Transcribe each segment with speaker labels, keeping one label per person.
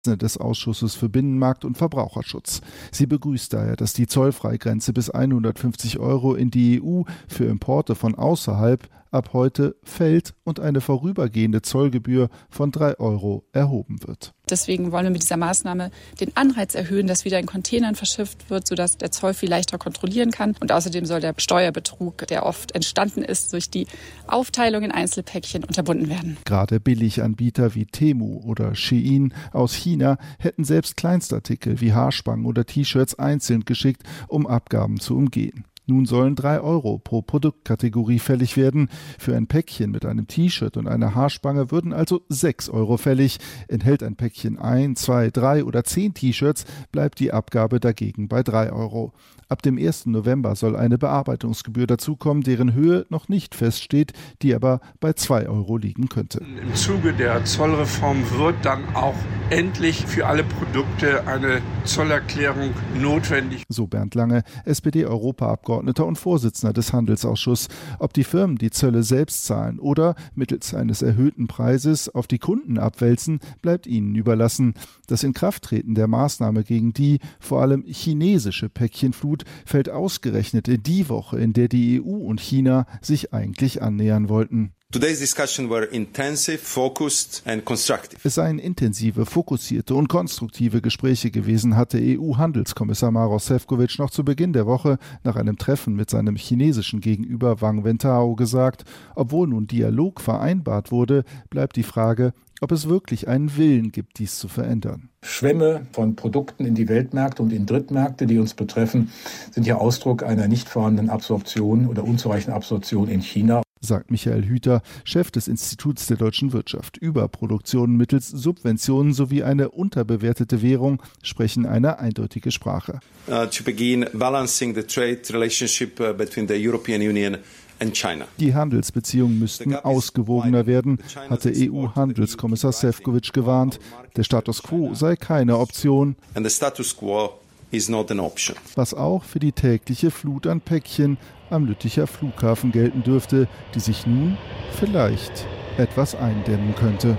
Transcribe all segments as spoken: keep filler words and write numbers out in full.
Speaker 1: des Ausschusses für Binnenmarkt und Verbraucherschutz. Sie begrüßt daher, dass die Zollfreigrenze bis hundertfünfzig Euro in die E U für Importe von außerhalb ab heute fällt und eine vorübergehende Zollgebühr von drei Euro erhoben wird.
Speaker 2: Deswegen wollen wir mit dieser Maßnahme den Anreiz erhöhen, dass wieder in Containern verschifft wird, sodass der Zoll viel leichter kontrollieren kann. Und außerdem soll der Steuerbetrug, der oft entstanden ist durch die Aufteilung in Einzelpäckchen, unterbunden werden.
Speaker 1: Gerade Billiganbieter wie Temu oder Shein aus China hätten selbst Kleinstartikel wie Haarspangen oder T-Shirts einzeln geschickt, um Abgaben zu umgehen. Nun sollen drei Euro pro Produktkategorie fällig werden. Für ein Päckchen mit einem T-Shirt und einer Haarspange würden also sechs Euro fällig. Enthält ein Päckchen ein, zwei, drei oder zehn T-Shirts, bleibt die Abgabe dagegen bei drei Euro. Ab dem ersten November soll eine Bearbeitungsgebühr dazukommen, deren Höhe noch nicht feststeht, die aber bei zwei Euro liegen könnte.
Speaker 3: Im Zuge der Zollreform wird dann auch endlich für alle Produkte eine Zollerklärung notwendig.
Speaker 1: So Bernd Lange, S P D-Europaabgeordneter und Vorsitzender des Handelsausschusses. Ob die Firmen die Zölle selbst zahlen oder mittels eines erhöhten Preises auf die Kunden abwälzen, bleibt ihnen überlassen. Das Inkrafttreten der Maßnahme gegen die vor allem chinesische Päckchenflut fällt ausgerechnet in die Woche, in der die E U und China sich eigentlich annähern wollten.
Speaker 4: Today's discussion were intensive, focused and constructive.
Speaker 1: Es seien intensive, fokussierte und konstruktive Gespräche gewesen, hatte E U-Handelskommissar Maroš Šefčovič noch zu Beginn der Woche nach einem Treffen mit seinem chinesischen Gegenüber Wang Wentao gesagt. Obwohl nun Dialog vereinbart wurde, bleibt die Frage, ob es wirklich einen Willen gibt, dies zu verändern.
Speaker 5: Schwämme von Produkten in die Weltmärkte und in Drittmärkte, die uns betreffen, sind ja Ausdruck einer nicht vorhandenen Absorption oder unzureichenden Absorption in China,
Speaker 1: sagt Michael Hüter, Chef des Instituts der deutschen Wirtschaft. Überproduktionen mittels Subventionen sowie eine unterbewertete Währung sprechen eine eindeutige Sprache.
Speaker 4: Uh, to begin balancing the trade relationship uh, between the European Union and China.
Speaker 1: Die Handelsbeziehungen müssten ausgewogener werden, hatte E U-Handelskommissar Šefčovič gewarnt. Der Status quo sei keine Option.
Speaker 4: And the status quo is not an option.
Speaker 1: Was auch für die tägliche Flut an Päckchen am Lütticher Flughafen gelten dürfte, die sich nun vielleicht etwas eindämmen könnte.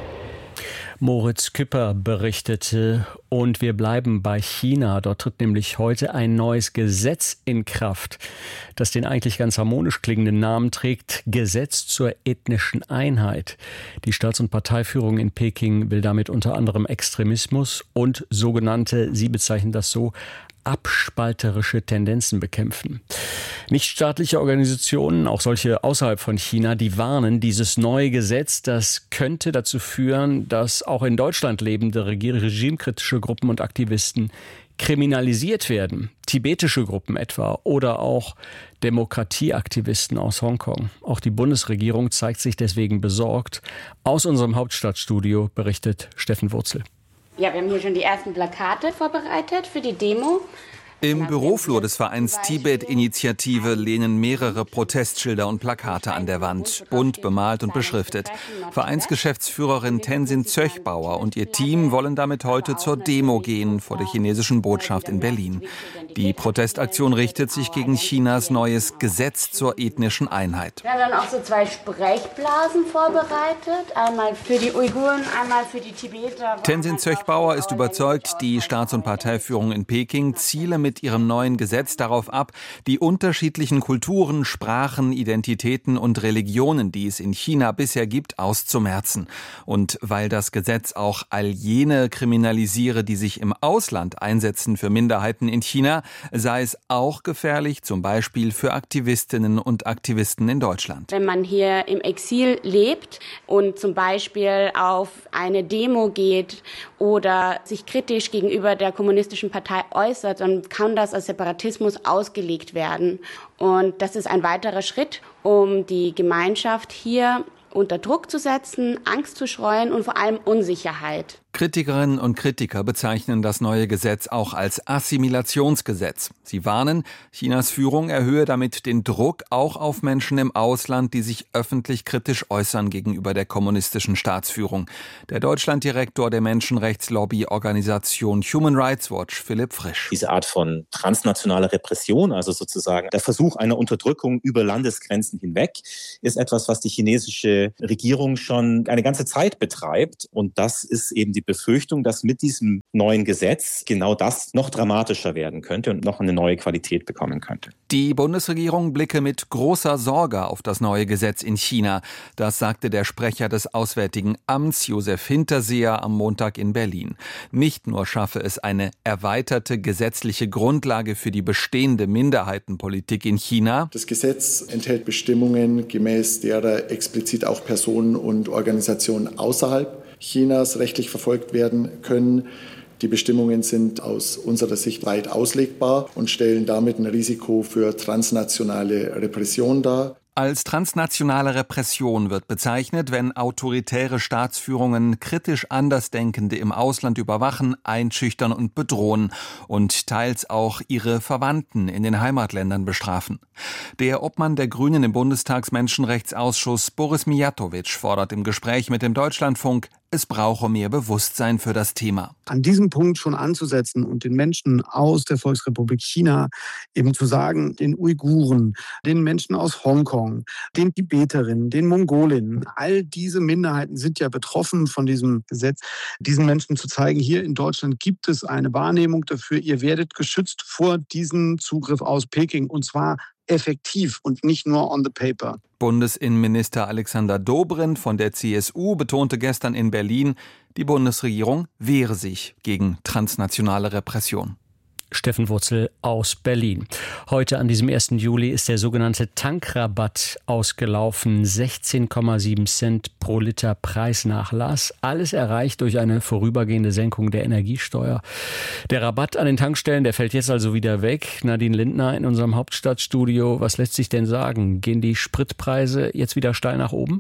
Speaker 6: Moritz Küpper berichtete, und wir bleiben bei China. Dort tritt nämlich heute ein neues Gesetz in Kraft, das den eigentlich ganz harmonisch klingenden Namen trägt: Gesetz zur ethnischen Einheit. Die Staats- und Parteiführung in Peking will damit unter anderem Extremismus und sogenannte, sie bezeichnen das so, abspalterische Tendenzen bekämpfen. Nichtstaatliche Organisationen, auch solche außerhalb von China, die warnen, dieses neue Gesetz, das könnte dazu führen, dass auch in Deutschland lebende regimekritische Gruppen und Aktivisten kriminalisiert werden. Tibetische Gruppen etwa oder auch Demokratieaktivisten aus Hongkong. Auch die Bundesregierung zeigt sich deswegen besorgt. Aus unserem Hauptstadtstudio berichtet Steffen Wurzel.
Speaker 7: Ja, wir haben hier schon die ersten Plakate vorbereitet für die Demo.
Speaker 8: Im Büroflur des Vereins Tibet-Initiative lehnen mehrere Protestschilder und Plakate an der Wand, bunt bemalt und beschriftet. Vereinsgeschäftsführerin Tenzin Zöchbauer und ihr Team wollen damit heute zur Demo gehen vor der chinesischen Botschaft in Berlin. Die Protestaktion richtet sich gegen Chinas neues Gesetz zur ethnischen Einheit.
Speaker 7: Wir haben dann auch so zwei Sprechblasen vorbereitet, einmal für die Uiguren, einmal für die Tibeter.
Speaker 8: Tenzin Zöchbauer ist überzeugt, die Staats- und Parteiführung in Peking ziele mit mit ihrem neuen Gesetz darauf ab, die unterschiedlichen Kulturen, Sprachen, Identitäten und Religionen, die es in China bisher gibt, auszumerzen. Und weil das Gesetz auch all jene kriminalisiere, die sich im Ausland einsetzen für Minderheiten in China, sei es auch gefährlich, zum Beispiel für Aktivistinnen und Aktivisten in Deutschland.
Speaker 7: Wenn man hier im Exil lebt und zum Beispiel auf eine Demo geht oder sich kritisch gegenüber der kommunistischen Partei äußert, dann kann das als Separatismus ausgelegt werden. Und das ist ein weiterer Schritt, um die Gemeinschaft hier unter Druck zu setzen, Angst zu streuen und vor allem Unsicherheit.
Speaker 8: Kritikerinnen und Kritiker bezeichnen das neue Gesetz auch als Assimilationsgesetz. Sie warnen, Chinas Führung erhöhe damit den Druck auch auf Menschen im Ausland, die sich öffentlich kritisch äußern gegenüber der kommunistischen Staatsführung. Der Deutschlanddirektor der Menschenrechtslobby-Organisation Human Rights Watch, Philipp Frisch.
Speaker 9: Diese Art von transnationaler Repression, also sozusagen der Versuch einer Unterdrückung über Landesgrenzen hinweg, ist etwas, was die chinesische Regierung schon eine ganze Zeit betreibt. Und das ist eben die die Befürchtung, dass mit diesem neuen Gesetz genau das noch dramatischer werden könnte und noch eine neue Qualität bekommen könnte.
Speaker 8: Die Bundesregierung blicke mit großer Sorge auf das neue Gesetz in China. Das sagte der Sprecher des Auswärtigen Amts, Josef Hinterseher, am Montag in Berlin. Nicht nur schaffe es eine erweiterte gesetzliche Grundlage für die bestehende Minderheitenpolitik in China.
Speaker 10: Das Gesetz enthält Bestimmungen, gemäß derer explizit auch Personen und Organisationen außerhalb Chinas rechtlich verfolgt werden können. Die Bestimmungen sind aus unserer Sicht weit auslegbar und stellen damit ein Risiko für transnationale Repression dar.
Speaker 8: Als transnationale Repression wird bezeichnet, wenn autoritäre Staatsführungen kritisch Andersdenkende im Ausland überwachen, einschüchtern und bedrohen und teils auch ihre Verwandten in den Heimatländern bestrafen. Der Obmann der Grünen im Bundestagsmenschenrechtsausschuss, Boris Mijatovic, fordert im Gespräch mit dem Deutschlandfunk, es brauche mehr Bewusstsein für das Thema.
Speaker 11: An diesem Punkt schon anzusetzen und den Menschen aus der Volksrepublik China eben zu sagen, den Uiguren, den Menschen aus Hongkong, den Tibeterinnen, den Mongolinnen, all diese Minderheiten sind ja betroffen von diesem Gesetz, diesen Menschen zu zeigen, hier in Deutschland gibt es eine Wahrnehmung dafür, ihr werdet geschützt vor diesem Zugriff aus Peking und zwar effektiv und nicht nur on the paper.
Speaker 8: Bundesinnenminister Alexander Dobrindt von der C S U betonte gestern in Berlin, die Bundesregierung wehre sich gegen transnationale Repression.
Speaker 6: Steffen Wurzel aus Berlin. Heute an diesem ersten Juli ist der sogenannte Tankrabatt ausgelaufen. sechzehn Komma sieben Cent pro Liter Preisnachlass. Alles erreicht durch eine vorübergehende Senkung der Energiesteuer. Der Rabatt an den Tankstellen, der fällt jetzt also wieder weg. Nadine Lindner in unserem Hauptstadtstudio. Was lässt sich denn sagen? Gehen die Spritpreise jetzt wieder steil nach oben?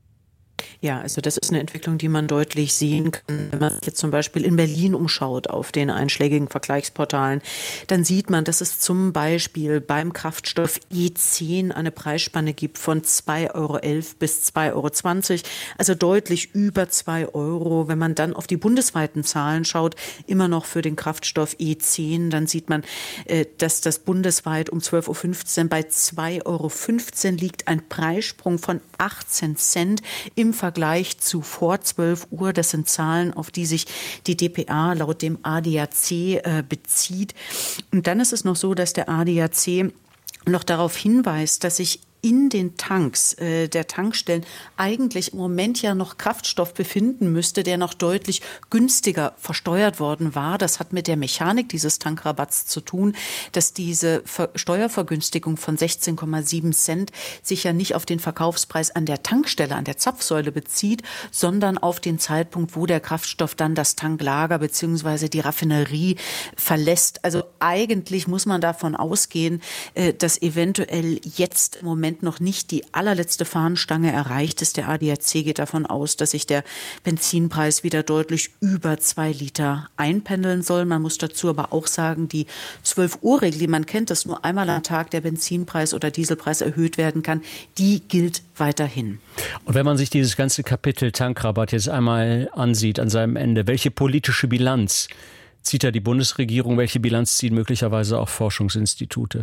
Speaker 12: Ja, also das ist eine Entwicklung, die man deutlich sehen kann. Wenn man sich jetzt zum Beispiel in Berlin umschaut auf den einschlägigen Vergleichsportalen, dann sieht man, dass es zum Beispiel beim Kraftstoff E zehn eine Preisspanne gibt von zwei Euro elf bis zwei Euro zwanzig, also deutlich über zwei Euro. Wenn man dann auf die bundesweiten Zahlen schaut, immer noch für den Kraftstoff E zehn, dann sieht man, dass das bundesweit um zwölf Uhr fünfzehn bei zwei Euro fünfzehn liegt, ein Preissprung von achtzehn Cent im Vergleich zu vor zwölf Uhr. Das sind Zahlen, auf die sich die d p a laut dem A D A C äh, bezieht. Und dann ist es noch so, dass der A D A C noch darauf hinweist, dass sich in den Tanks äh, der Tankstellen eigentlich im Moment ja noch Kraftstoff befinden müsste, der noch deutlich günstiger versteuert worden war. Das hat mit der Mechanik dieses Tankrabatts zu tun, dass diese Ver- Steuervergünstigung von sechzehn Komma sieben Cent sich ja nicht auf den Verkaufspreis an der Tankstelle, an der Zapfsäule bezieht, sondern auf den Zeitpunkt, wo der Kraftstoff dann das Tanklager bzw. die Raffinerie verlässt. Also eigentlich muss man davon ausgehen, äh, dass eventuell jetzt im Moment noch nicht die allerletzte Fahnenstange erreicht ist. Der A D A C geht davon aus, dass sich der Benzinpreis wieder deutlich über zwei Liter einpendeln soll. Man muss dazu aber auch sagen, die zwölf Uhr Regel, die man kennt, dass nur einmal am Tag der Benzinpreis oder Dieselpreis erhöht werden kann, die gilt weiterhin.
Speaker 6: Und wenn man sich dieses ganze Kapitel Tankrabatt jetzt einmal ansieht an seinem Ende, welche politische Bilanz zieht da die Bundesregierung, welche Bilanz ziehen möglicherweise auch Forschungsinstitute?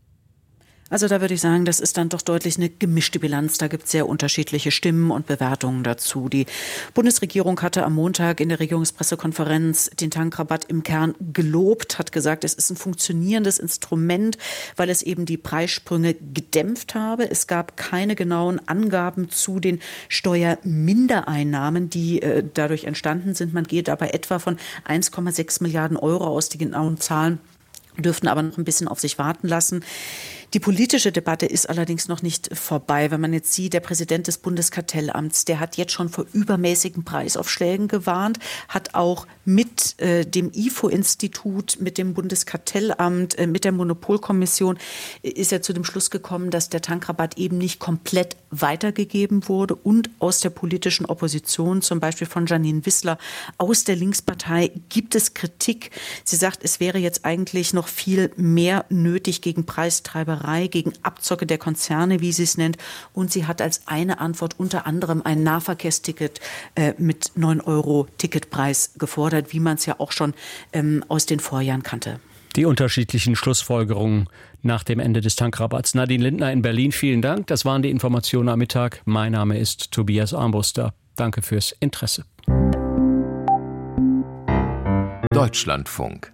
Speaker 12: Also da würde ich sagen, das ist dann doch deutlich eine gemischte Bilanz. Da gibt es sehr unterschiedliche Stimmen und Bewertungen dazu. Die Bundesregierung hatte am Montag in der Regierungspressekonferenz den Tankrabatt im Kern gelobt, hat gesagt, es ist ein funktionierendes Instrument, weil es eben die Preissprünge gedämpft habe. Es gab keine genauen Angaben zu den Steuermindereinnahmen, die äh, dadurch entstanden sind. Man geht dabei etwa von eins Komma sechs Milliarden Euro aus. Die genauen Zahlen dürften aber noch ein bisschen auf sich warten lassen. Die politische Debatte ist allerdings noch nicht vorbei. Wenn man jetzt sieht, der Präsident des Bundeskartellamts, der hat jetzt schon vor übermäßigen Preisaufschlägen gewarnt, hat auch mit äh, dem I F O-Institut, mit dem Bundeskartellamt, äh, mit der Monopolkommission äh, ist er zu dem Schluss gekommen, dass der Tankrabatt eben nicht komplett weitergegeben wurde und aus der politischen Opposition, zum Beispiel von Janine Wissler aus der Linkspartei, gibt es Kritik. Sie sagt, es wäre jetzt eigentlich noch viel mehr nötig gegen Preistreiber, gegen Abzocke der Konzerne, wie sie es nennt. Und sie hat als eine Antwort unter anderem ein Nahverkehrsticket äh, mit neun Euro Ticketpreis gefordert, wie man es ja auch schon ähm, aus den Vorjahren kannte.
Speaker 6: Die unterschiedlichen Schlussfolgerungen nach dem Ende des Tankrabatts. Nadine Lindner in Berlin, vielen Dank. Das waren die Informationen am Mittag. Mein Name ist Tobias Armbruster. Danke fürs Interesse.
Speaker 13: Deutschlandfunk.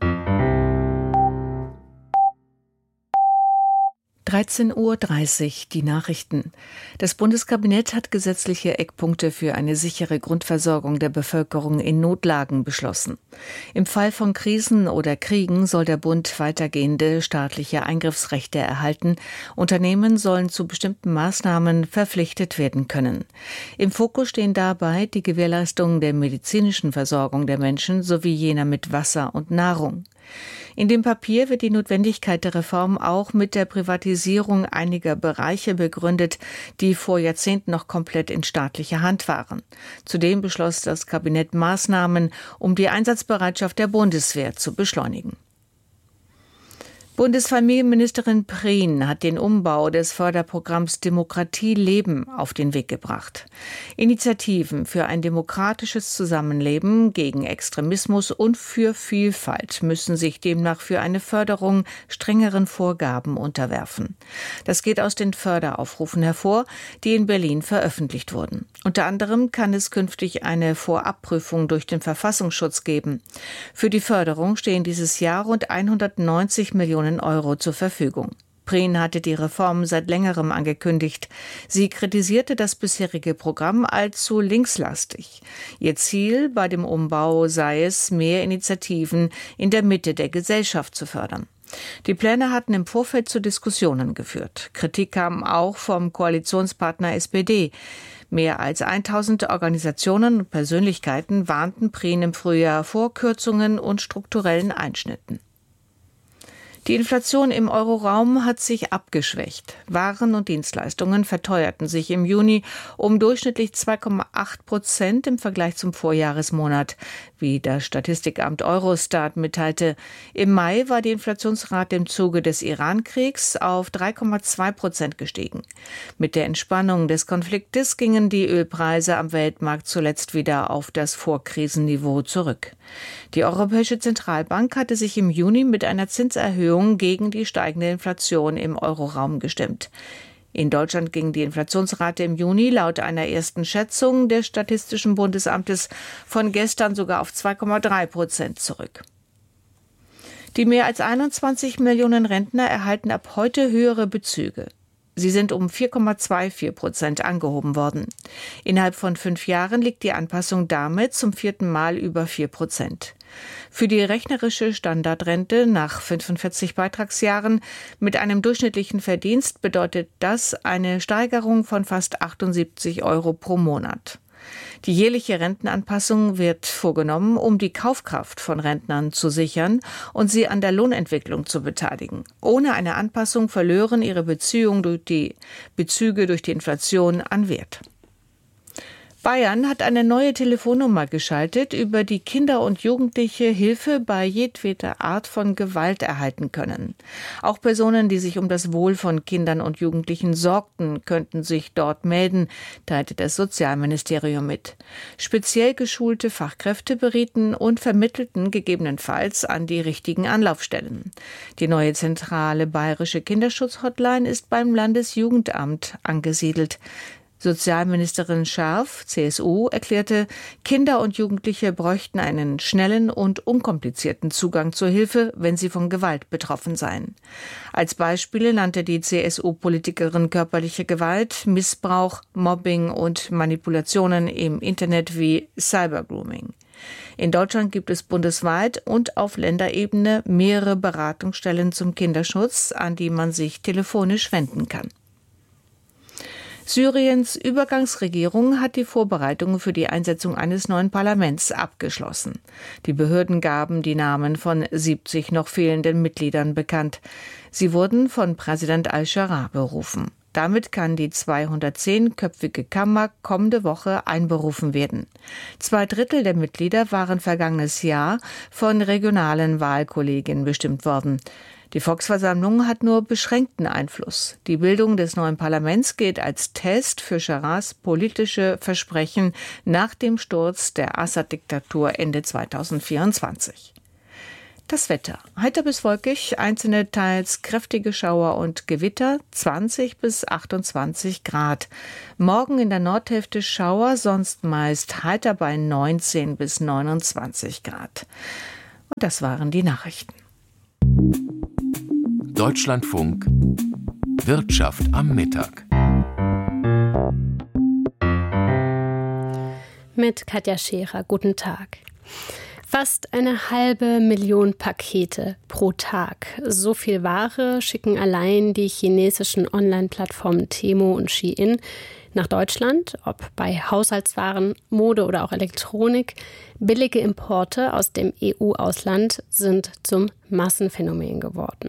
Speaker 14: dreizehn Uhr dreißig, die Nachrichten. Das Bundeskabinett hat gesetzliche Eckpunkte für eine sichere Grundversorgung der Bevölkerung in Notlagen beschlossen. Im Fall von Krisen oder Kriegen soll der Bund weitergehende staatliche Eingriffsrechte erhalten. Unternehmen sollen zu bestimmten Maßnahmen verpflichtet werden können. Im Fokus stehen dabei die Gewährleistung der medizinischen Versorgung der Menschen sowie jener mit Wasser und Nahrung. In dem Papier wird die Notwendigkeit der Reform auch mit der Privatisierung einiger Bereiche begründet, die vor Jahrzehnten noch komplett in staatlicher Hand waren. Zudem beschloss das Kabinett Maßnahmen, um die Einsatzbereitschaft der Bundeswehr zu beschleunigen. Bundesfamilienministerin Prien hat den Umbau des Förderprogramms Demokratie leben auf den Weg gebracht. Initiativen für ein demokratisches Zusammenleben gegen Extremismus und für Vielfalt müssen sich demnach für eine Förderung strengeren Vorgaben unterwerfen. Das geht aus den Förderaufrufen hervor, die in Berlin veröffentlicht wurden. Unter anderem kann es künftig eine Vorabprüfung durch den Verfassungsschutz geben. Für die Förderung stehen dieses Jahr rund hundertneunzig Millionen Euro zur Verfügung. Prien hatte die Reform seit längerem angekündigt. Sie kritisierte das bisherige Programm als zu linkslastig. Ihr Ziel bei dem Umbau sei es, mehr Initiativen in der Mitte der Gesellschaft zu fördern. Die Pläne hatten im Vorfeld zu Diskussionen geführt. Kritik kam auch vom Koalitionspartner S P D. Mehr als tausend Organisationen und Persönlichkeiten warnten Prien im Frühjahr vor Kürzungen und strukturellen Einschnitten. Die Inflation im Euroraum hat sich abgeschwächt. Waren und Dienstleistungen verteuerten sich im Juni um durchschnittlich zwei Komma acht Prozent im Vergleich zum Vorjahresmonat, wie das Statistikamt Eurostat mitteilte. Im Mai war die Inflationsrate im Zuge des Iran-Kriegs auf drei Komma zwei Prozent gestiegen. Mit der Entspannung des Konfliktes gingen die Ölpreise am Weltmarkt zuletzt wieder auf das Vorkrisenniveau zurück. Die Europäische Zentralbank hatte sich im Juni mit einer Zinserhöhung gegen die steigende Inflation im Euroraum gestimmt. In Deutschland ging die Inflationsrate im Juni laut einer ersten Schätzung des Statistischen Bundesamtes von gestern sogar auf zwei Komma drei Prozent zurück. Die mehr als einundzwanzig Millionen Rentner erhalten ab heute höhere Bezüge. Sie sind um vier Komma vierundzwanzig Prozent angehoben worden. Innerhalb von fünf Jahren liegt die Anpassung damit zum vierten Mal über vier Prozent. Für die rechnerische Standardrente nach fünfundvierzig Beitragsjahren mit einem durchschnittlichen Verdienst bedeutet das eine Steigerung von fast achtundsiebzig Euro pro Monat. Die jährliche Rentenanpassung wird vorgenommen, um die Kaufkraft von Rentnern zu sichern und sie an der Lohnentwicklung zu beteiligen. Ohne eine Anpassung verlören ihre Beziehungen durch die Bezüge durch die Inflation an Wert. Bayern hat eine neue Telefonnummer geschaltet, über die Kinder und Jugendliche Hilfe bei jedweder Art von Gewalt erhalten können. Auch Personen, die sich um das Wohl von Kindern und Jugendlichen sorgten, könnten sich dort melden, teilte das Sozialministerium mit. Speziell geschulte Fachkräfte berieten und vermittelten gegebenenfalls an die richtigen Anlaufstellen. Die neue zentrale bayerische Kinderschutz-Hotline ist beim Landesjugendamt angesiedelt. Sozialministerin Scharf, C S U, erklärte, Kinder und Jugendliche bräuchten einen schnellen und unkomplizierten Zugang zur Hilfe, wenn sie von Gewalt betroffen seien. Als Beispiele nannte die C S U-Politikerin körperliche Gewalt, Missbrauch, Mobbing und Manipulationen im Internet wie Cybergrooming. In Deutschland gibt es bundesweit und auf Länderebene mehrere Beratungsstellen zum Kinderschutz, an die man sich telefonisch wenden kann. Syriens Übergangsregierung hat die Vorbereitungen für die Einsetzung eines neuen Parlaments abgeschlossen. Die Behörden gaben die Namen von siebzig noch fehlenden Mitgliedern bekannt. Sie wurden von Präsident al-Sharaa berufen. Damit kann die zweihundertzehnköpfige Kammer kommende Woche einberufen werden. Zwei Drittel der Mitglieder waren vergangenes Jahr von regionalen Wahlkollegien bestimmt worden. Die Volksversammlung hat nur beschränkten Einfluss. Die Bildung des neuen Parlaments gilt als Test für Sharaas politische Versprechen nach dem Sturz der Assad-Diktatur Ende zweitausendvierundzwanzig. Das Wetter. Heiter bis wolkig, einzelne teils kräftige Schauer und Gewitter, zwanzig bis achtundzwanzig Grad. Morgen in der Nordhälfte Schauer, sonst meist heiter bei neunzehn bis neunundzwanzig Grad. Und das waren die Nachrichten.
Speaker 13: Deutschlandfunk Wirtschaft am Mittag.
Speaker 15: Mit Katja Scherer. Guten Tag. Fast eine halbe Million Pakete pro Tag. So viel Ware schicken allein die chinesischen Online-Plattformen Temu und Shein nach Deutschland, ob bei Haushaltswaren, Mode oder auch Elektronik. Billige Importe aus dem E U-Ausland sind zum Massenphänomen geworden.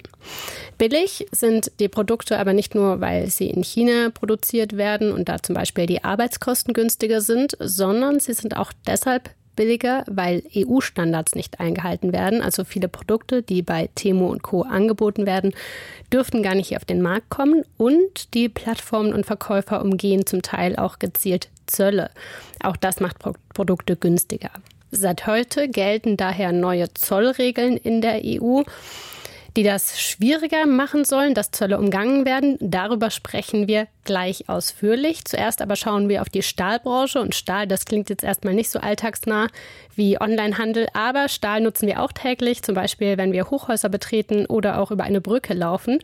Speaker 15: Billig sind die Produkte aber nicht nur, weil sie in China produziert werden und da zum Beispiel die Arbeitskosten günstiger sind, sondern sie sind auch deshalb billiger, weil E U-Standards nicht eingehalten werden. Also viele Produkte, die bei Temu und Co. angeboten werden, dürften gar nicht hier auf den Markt kommen. Und die Plattformen und Verkäufer umgehen zum Teil auch gezielt Zölle. Auch das macht Pro- Produkte günstiger. Seit heute gelten daher neue Zollregeln in der E U, die das schwieriger machen sollen, dass Zölle umgangen werden. Darüber sprechen wir gleich ausführlich. Zuerst aber schauen wir auf die Stahlbranche. Und Stahl, das klingt jetzt erstmal nicht so alltagsnah wie Onlinehandel, aber Stahl nutzen wir auch täglich, zum Beispiel, wenn wir Hochhäuser betreten oder auch über eine Brücke laufen.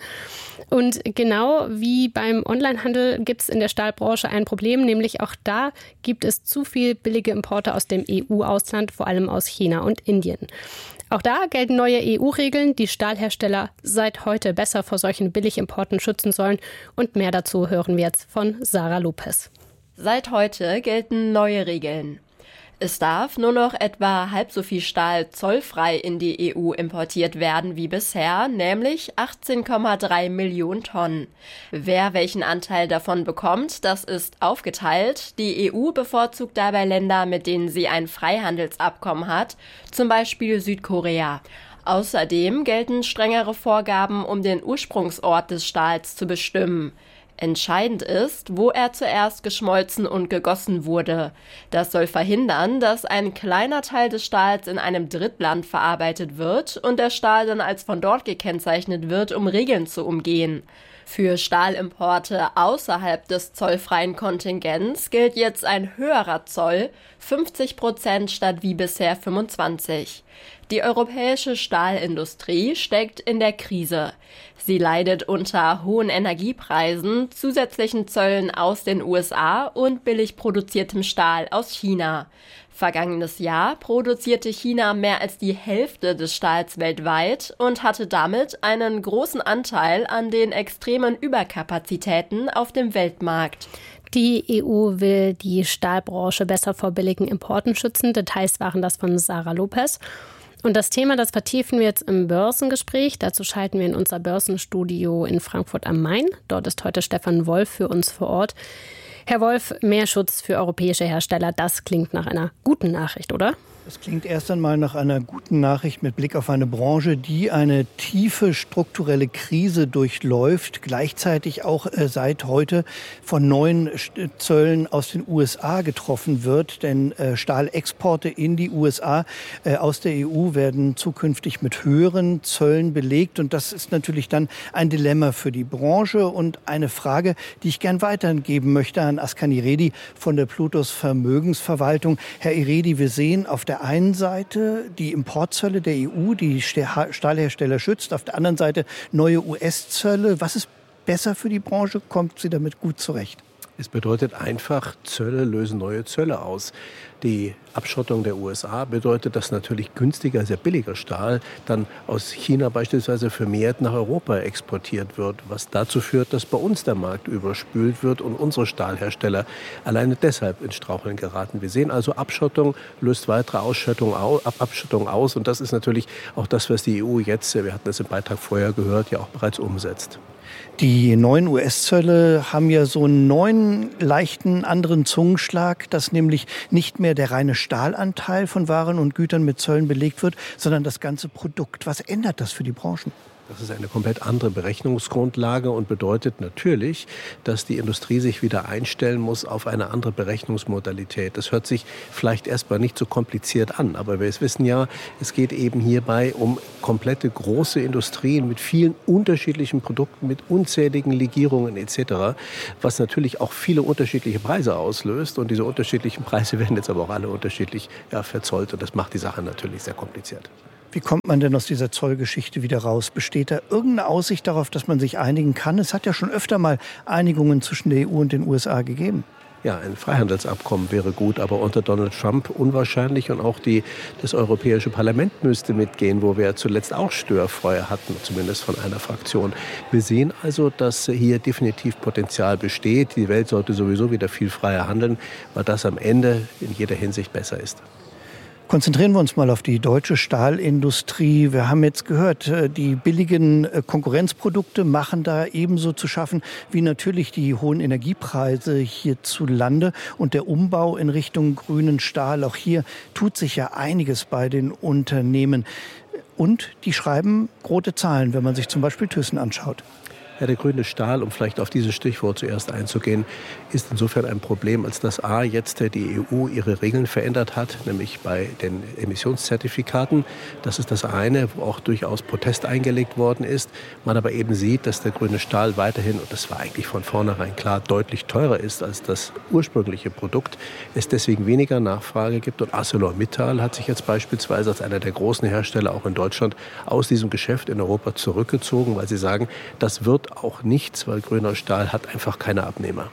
Speaker 15: Und genau wie beim Onlinehandel gibt es in der Stahlbranche ein Problem, nämlich auch da gibt es zu viel billige Importe aus dem E U-Ausland, vor allem aus China und Indien. Auch da gelten neue E U-Regeln, die Stahlhersteller seit heute besser vor solchen Billigimporten schützen sollen. Und mehr dazu hören wir jetzt von Sarah Lopez.
Speaker 16: Seit heute gelten neue Regeln. Es darf nur noch etwa halb so viel Stahl zollfrei in die E U importiert werden wie bisher, nämlich achtzehn Komma drei Millionen Tonnen. Wer welchen Anteil davon bekommt, das ist aufgeteilt. Die E U bevorzugt dabei Länder, mit denen sie ein Freihandelsabkommen hat, zum Beispiel Südkorea. Außerdem gelten strengere Vorgaben, um den Ursprungsort des Stahls zu bestimmen. Entscheidend ist, wo er zuerst geschmolzen und gegossen wurde. Das soll verhindern, dass ein kleiner Teil des Stahls in einem Drittland verarbeitet wird und der Stahl dann als von dort gekennzeichnet wird, um Regeln zu umgehen. Für Stahlimporte außerhalb des zollfreien Kontingents gilt jetzt ein höherer Zoll, fünfzig Prozent statt wie bisher fünfundzwanzig. Die europäische Stahlindustrie steckt in der Krise. Sie leidet unter hohen Energiepreisen, zusätzlichen Zöllen aus den U S A und billig produziertem Stahl aus China. Vergangenes Jahr produzierte China mehr als die Hälfte des Stahls weltweit und hatte damit einen großen Anteil an den extremen Überkapazitäten auf dem Weltmarkt.
Speaker 15: Die E U will die Stahlbranche besser vor billigen Importen schützen. Details waren das von Sarah Lopez. Und das Thema, das vertiefen wir jetzt im Börsengespräch. Dazu schalten wir in unser Börsenstudio in Frankfurt am Main. Dort ist heute Stefan Wolf für uns vor Ort. Herr Wolf, mehr Schutz für europäische Hersteller, das klingt nach einer guten Nachricht, oder?
Speaker 17: Das klingt erst einmal nach einer guten Nachricht mit Blick auf eine Branche, die eine tiefe strukturelle Krise durchläuft, gleichzeitig auch äh, seit heute von neuen Zöllen aus den U S A getroffen wird. Denn äh, Stahlexporte in die U S A äh, aus der E U werden zukünftig mit höheren Zöllen belegt. Und das ist natürlich dann ein Dilemma für die Branche und eine Frage, die ich gern weitergeben möchte an Askan Iredi von der Plutos Vermögensverwaltung. Herr Iredi, wir sehen auf der einen Seite die Importzölle der E U, die Stahlhersteller schützt, auf der anderen Seite neue U S-Zölle. Was ist besser für die Branche? Kommt sie damit gut zurecht?
Speaker 18: Es bedeutet einfach, Zölle lösen neue Zölle aus. Die Abschottung der U S A bedeutet, dass natürlich günstiger, sehr billiger Stahl dann aus China beispielsweise vermehrt nach Europa exportiert wird, was dazu führt, dass bei uns der Markt überspült wird und unsere Stahlhersteller alleine deshalb ins Straucheln geraten. Wir sehen also, Abschottung löst weitere Ausschüttung aus, Abschottung aus und das ist natürlich auch das, was die E U jetzt, wir hatten das im Beitrag vorher gehört, ja auch bereits umsetzt.
Speaker 17: Die neuen U S-Zölle haben ja so einen neuen, leichten, anderen Zungenschlag, dass nämlich nicht mehr der reine Stahlanteil von Waren und Gütern mit Zöllen belegt wird, sondern das ganze Produkt. Was ändert das für die Branchen?
Speaker 18: Das ist eine komplett andere Berechnungsgrundlage und bedeutet natürlich, dass die Industrie sich wieder einstellen muss auf eine andere Berechnungsmodalität. Das hört sich vielleicht erstmal nicht so kompliziert an, aber wir wissen ja, es geht eben hierbei um komplette große Industrien mit vielen unterschiedlichen Produkten, mit unzähligen Legierungen et cetera, was natürlich auch viele unterschiedliche Preise auslöst und diese unterschiedlichen Preise werden jetzt aber auch alle unterschiedlich ja, verzollt und das macht die Sache natürlich sehr kompliziert.
Speaker 17: Wie kommt man denn aus dieser Zollgeschichte wieder raus? Besteht da irgendeine Aussicht darauf, dass man sich einigen kann? Es hat ja schon öfter mal Einigungen zwischen der E U und den U S A gegeben.
Speaker 18: Ja, ein Freihandelsabkommen wäre gut, aber unter Donald Trump unwahrscheinlich. Und auch die, das Europäische Parlament müsste mitgehen, wo wir zuletzt auch Störfeuer hatten, zumindest von einer Fraktion. Wir sehen also, dass hier definitiv Potenzial besteht. Die Welt sollte sowieso wieder viel freier handeln, weil das am Ende in jeder Hinsicht besser ist.
Speaker 17: Konzentrieren wir uns mal auf die deutsche Stahlindustrie. Wir haben jetzt gehört, die billigen Konkurrenzprodukte machen da ebenso zu schaffen wie natürlich die hohen Energiepreise hierzulande und der Umbau in Richtung grünen Stahl. Auch hier tut sich ja einiges bei den Unternehmen. Und die schreiben rote Zahlen, wenn man sich zum Beispiel Thyssen anschaut.
Speaker 18: Ja, der grüne Stahl, um vielleicht auf dieses Stichwort zuerst einzugehen, ist insofern ein Problem, als dass A, jetzt die E U ihre Regeln verändert hat, nämlich bei den Emissionszertifikaten. Das ist das eine, wo auch durchaus Protest eingelegt worden ist. Man aber eben sieht, dass der grüne Stahl weiterhin, und das war eigentlich von vornherein klar, deutlich teurer ist als das ursprüngliche Produkt, es deswegen weniger Nachfrage gibt. Und ArcelorMittal hat sich jetzt beispielsweise als einer der großen Hersteller auch in Deutschland aus diesem Geschäft in Europa zurückgezogen, weil sie sagen, das wird auch nichts, weil grüner Stahl hat einfach keine Abnehmer.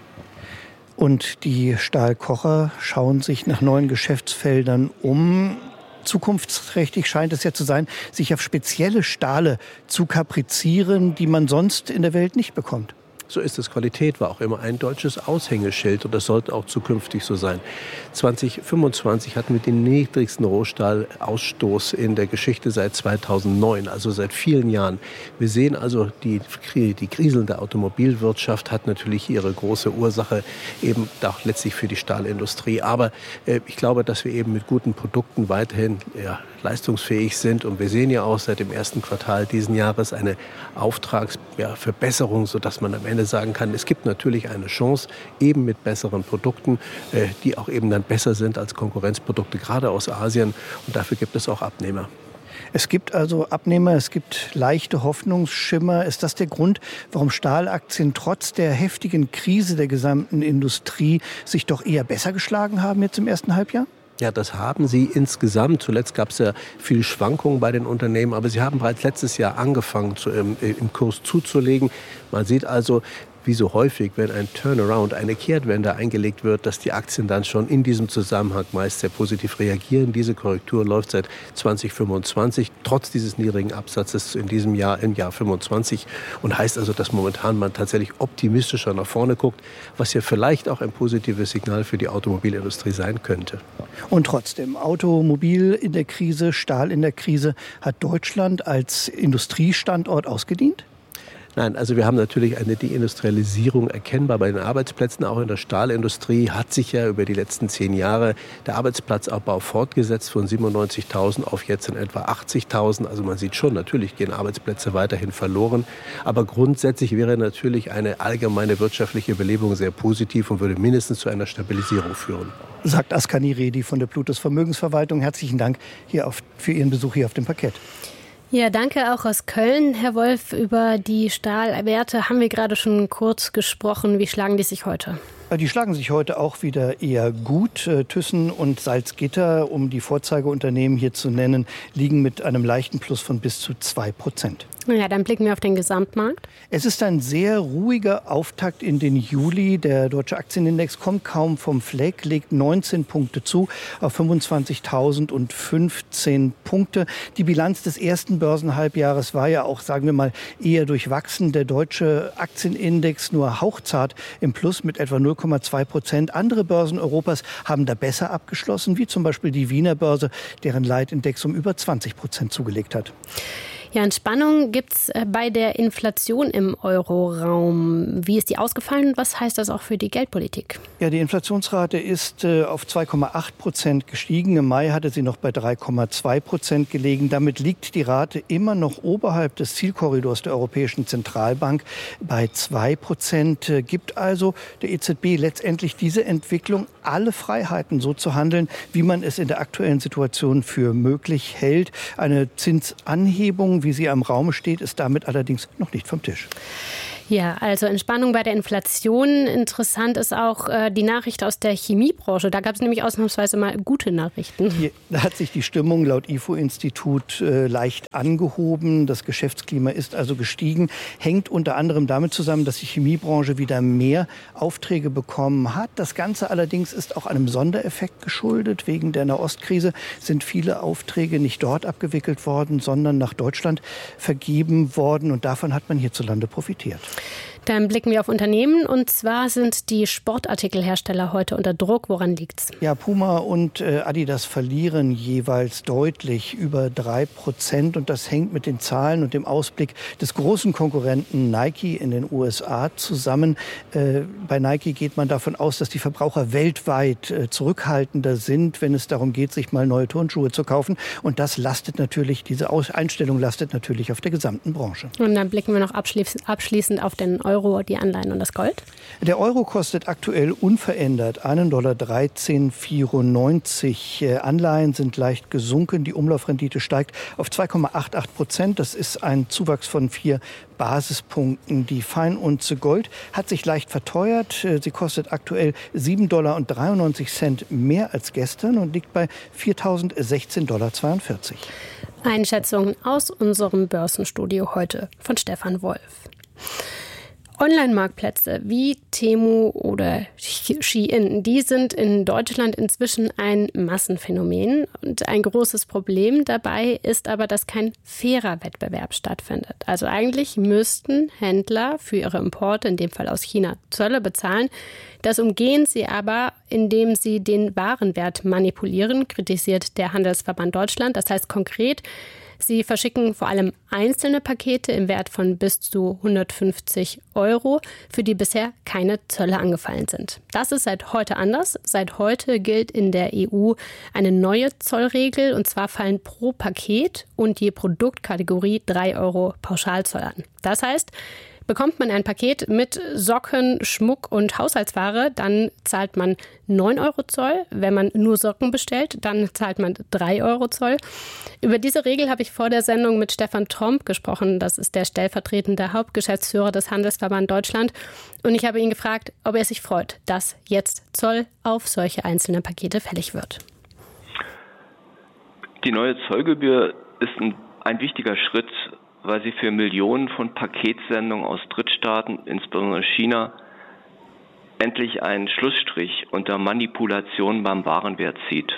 Speaker 17: Und die Stahlkocher schauen sich nach neuen Geschäftsfeldern um. Zukunftsträchtig scheint es ja zu sein, sich auf spezielle Stahle zu kaprizieren, die man sonst in der Welt nicht bekommt.
Speaker 18: So ist es. Qualität war auch immer ein deutsches Aushängeschild und das sollte auch zukünftig so sein. zwanzig fünfundzwanzig hatten wir den niedrigsten Rohstahlausstoß in der Geschichte seit zweitausendneun, also seit vielen Jahren. Wir sehen also, die, die kriselnde Automobilwirtschaft hat natürlich ihre große Ursache eben auch letztlich für die Stahlindustrie. Aber äh, ich glaube, dass wir eben mit guten Produkten weiterhin ja, leistungsfähig sind. Und wir sehen ja auch seit dem ersten Quartal diesen Jahres eine Auftragsverbesserung, ja, sodass man am Ende sagen kann, es gibt natürlich eine Chance, eben mit besseren Produkten, äh, die auch eben dann besser sind als Konkurrenzprodukte, gerade aus Asien. Und dafür gibt es auch Abnehmer.
Speaker 17: Es gibt also Abnehmer, es gibt leichte Hoffnungsschimmer. Ist das der Grund, warum Stahlaktien trotz der heftigen Krise der gesamten Industrie sich doch eher besser geschlagen haben jetzt im ersten Halbjahr?
Speaker 18: Ja, das haben sie insgesamt. Zuletzt gab es ja viel Schwankungen bei den Unternehmen, aber sie haben bereits letztes Jahr angefangen, zu, im, im Kurs zuzulegen. Man sieht also, wie so häufig, wenn ein Turnaround, eine Kehrtwende eingelegt wird, dass die Aktien dann schon in diesem Zusammenhang meist sehr positiv reagieren. Diese Korrektur läuft seit zwanzig fünfundzwanzig, trotz dieses niedrigen Absatzes in diesem Jahr, im Jahr fünfundzwanzig. Und heißt also, dass momentan man tatsächlich optimistischer nach vorne guckt, was ja vielleicht auch ein positives Signal für die Automobilindustrie sein könnte.
Speaker 17: Und trotzdem, Automobil in der Krise, Stahl in der Krise, hat Deutschland als Industriestandort ausgedient?
Speaker 18: Nein, also wir haben natürlich eine Deindustrialisierung erkennbar bei den Arbeitsplätzen. Auch in der Stahlindustrie hat sich ja über die letzten zehn Jahre der Arbeitsplatzabbau fortgesetzt von siebenundneunzigtausend auf jetzt in etwa achtzigtausend. Also man sieht schon, natürlich gehen Arbeitsplätze weiterhin verloren. Aber grundsätzlich wäre natürlich eine allgemeine wirtschaftliche Belebung sehr positiv und würde mindestens zu einer Stabilisierung führen.
Speaker 17: Sagt Askani Redi von der Plutus Vermögensverwaltung. Herzlichen Dank hier auf, für Ihren Besuch hier auf dem Parkett.
Speaker 15: Ja, danke auch aus Köln. Herr Wolf, über die Stahlwerte haben wir gerade schon kurz gesprochen. Wie schlagen die sich heute?
Speaker 17: Die schlagen sich heute auch wieder eher gut. Thyssen und Salzgitter, um die Vorzeigeunternehmen hier zu nennen, liegen mit einem leichten Plus von bis zu zwei Prozent.
Speaker 15: Ja, dann blicken wir auf den Gesamtmarkt.
Speaker 17: Es ist ein sehr ruhiger Auftakt in den Juli. Der deutsche Aktienindex kommt kaum vom Fleck, legt neunzehn Punkte zu auf fünfundzwanzigtausendfünfzehn Punkte. Die Bilanz des ersten Börsenhalbjahres war ja auch, sagen wir mal, eher durchwachsen. Der deutsche Aktienindex nur hauchzart im Plus mit etwa null Komma zwei Prozent. Andere Börsen Europas haben da besser abgeschlossen, wie zum Beispiel die Wiener Börse, deren Leitindex um über zwanzig Prozent zugelegt hat.
Speaker 15: Ja, Entspannung gibt es bei der Inflation im Euroraum. Wie ist die ausgefallen und was heißt das auch für die Geldpolitik?
Speaker 17: Ja, die Inflationsrate ist äh, auf zwei Komma acht Prozent gestiegen. Im Mai hatte sie noch bei drei Komma zwei Prozent gelegen. Damit liegt die Rate immer noch oberhalb des Zielkorridors der Europäischen Zentralbank bei zwei Prozent. Äh, gibt also der E Z B letztendlich diese Entwicklung, alle Freiheiten so zu handeln, wie man es in der aktuellen Situation für möglich hält. Eine Zinsanhebung, wie sie am Raum steht, ist damit allerdings noch nicht vom Tisch.
Speaker 15: Ja, also Entspannung bei der Inflation. Interessant ist auch äh, die Nachricht aus der Chemiebranche. Da gab es nämlich ausnahmsweise mal gute Nachrichten.
Speaker 17: Hier, da hat sich die Stimmung laut I F O-Institut äh, leicht angehoben. Das Geschäftsklima ist also gestiegen. Hängt unter anderem damit zusammen, dass die Chemiebranche wieder mehr Aufträge bekommen hat. Das Ganze allerdings ist auch einem Sondereffekt geschuldet. Wegen der Nahostkrise sind viele Aufträge nicht dort abgewickelt worden, sondern nach Deutschland vergeben worden. Und davon hat man hierzulande profitiert.
Speaker 15: Dann blicken wir auf Unternehmen, und zwar sind die Sportartikelhersteller heute unter Druck. Woran liegt's?
Speaker 17: Ja, Puma und äh, Adidas verlieren jeweils deutlich über drei Prozent, und das hängt mit den Zahlen und dem Ausblick des großen Konkurrenten Nike in den U S A zusammen. Äh, bei Nike geht man davon aus, dass die Verbraucher weltweit äh, zurückhaltender sind, wenn es darum geht, sich mal neue Turnschuhe zu kaufen, und das lastet natürlich, diese Aus- Einstellung lastet natürlich auf der gesamten Branche.
Speaker 15: Und dann blicken wir noch abschließend, abschließend auf den Euro, die Anleihen und das Gold.
Speaker 17: Der Euro kostet aktuell unverändert einen Dollar dreizehn vierundneunzig. Anleihen sind leicht gesunken. Die Umlaufrendite steigt auf zwei Komma achtundachtzig Prozent. Das ist ein Zuwachs von vier Basispunkten. Die Feinunze Gold hat sich leicht verteuert. Sie kostet aktuell sieben Dollar dreiundneunzig mehr als gestern und liegt bei viertausendsechzehn Dollar zweiundvierzig.
Speaker 15: Einschätzungen aus unserem Börsenstudio heute von Stefan Wolf. Online-Marktplätze wie Temu oder Shein, die sind in Deutschland inzwischen ein Massenphänomen. Und ein großes Problem dabei ist aber, dass kein fairer Wettbewerb stattfindet. Also eigentlich müssten Händler für ihre Importe, in dem Fall aus China, Zölle bezahlen. Das umgehen sie aber, indem sie den Warenwert manipulieren, kritisiert der Handelsverband Deutschland. Das heißt konkret, sie verschicken vor allem einzelne Pakete im Wert von bis zu hundertfünfzig Euro, für die bisher keine Zölle angefallen sind. Das ist seit heute anders. Seit heute gilt in der E U eine neue Zollregel, und zwar fallen pro Paket und je Produktkategorie drei Euro Pauschalzoll an. Das heißt, bekommt man ein Paket mit Socken, Schmuck und Haushaltsware, dann zahlt man neun Euro Zoll. Wenn man nur Socken bestellt, dann zahlt man drei Euro Zoll. Über diese Regel habe ich vor der Sendung mit Stefan Tromp gesprochen. Das ist der stellvertretende Hauptgeschäftsführer des Handelsverband Deutschland. Und ich habe ihn gefragt, ob er sich freut, dass jetzt Zoll auf solche einzelnen Pakete fällig wird.
Speaker 19: Die neue Zollgebühr ist ein, ein wichtiger Schritt, weil sie für Millionen von Paketsendungen aus Drittstaaten, insbesondere China, endlich einen Schlussstrich unter Manipulation beim Warenwert zieht.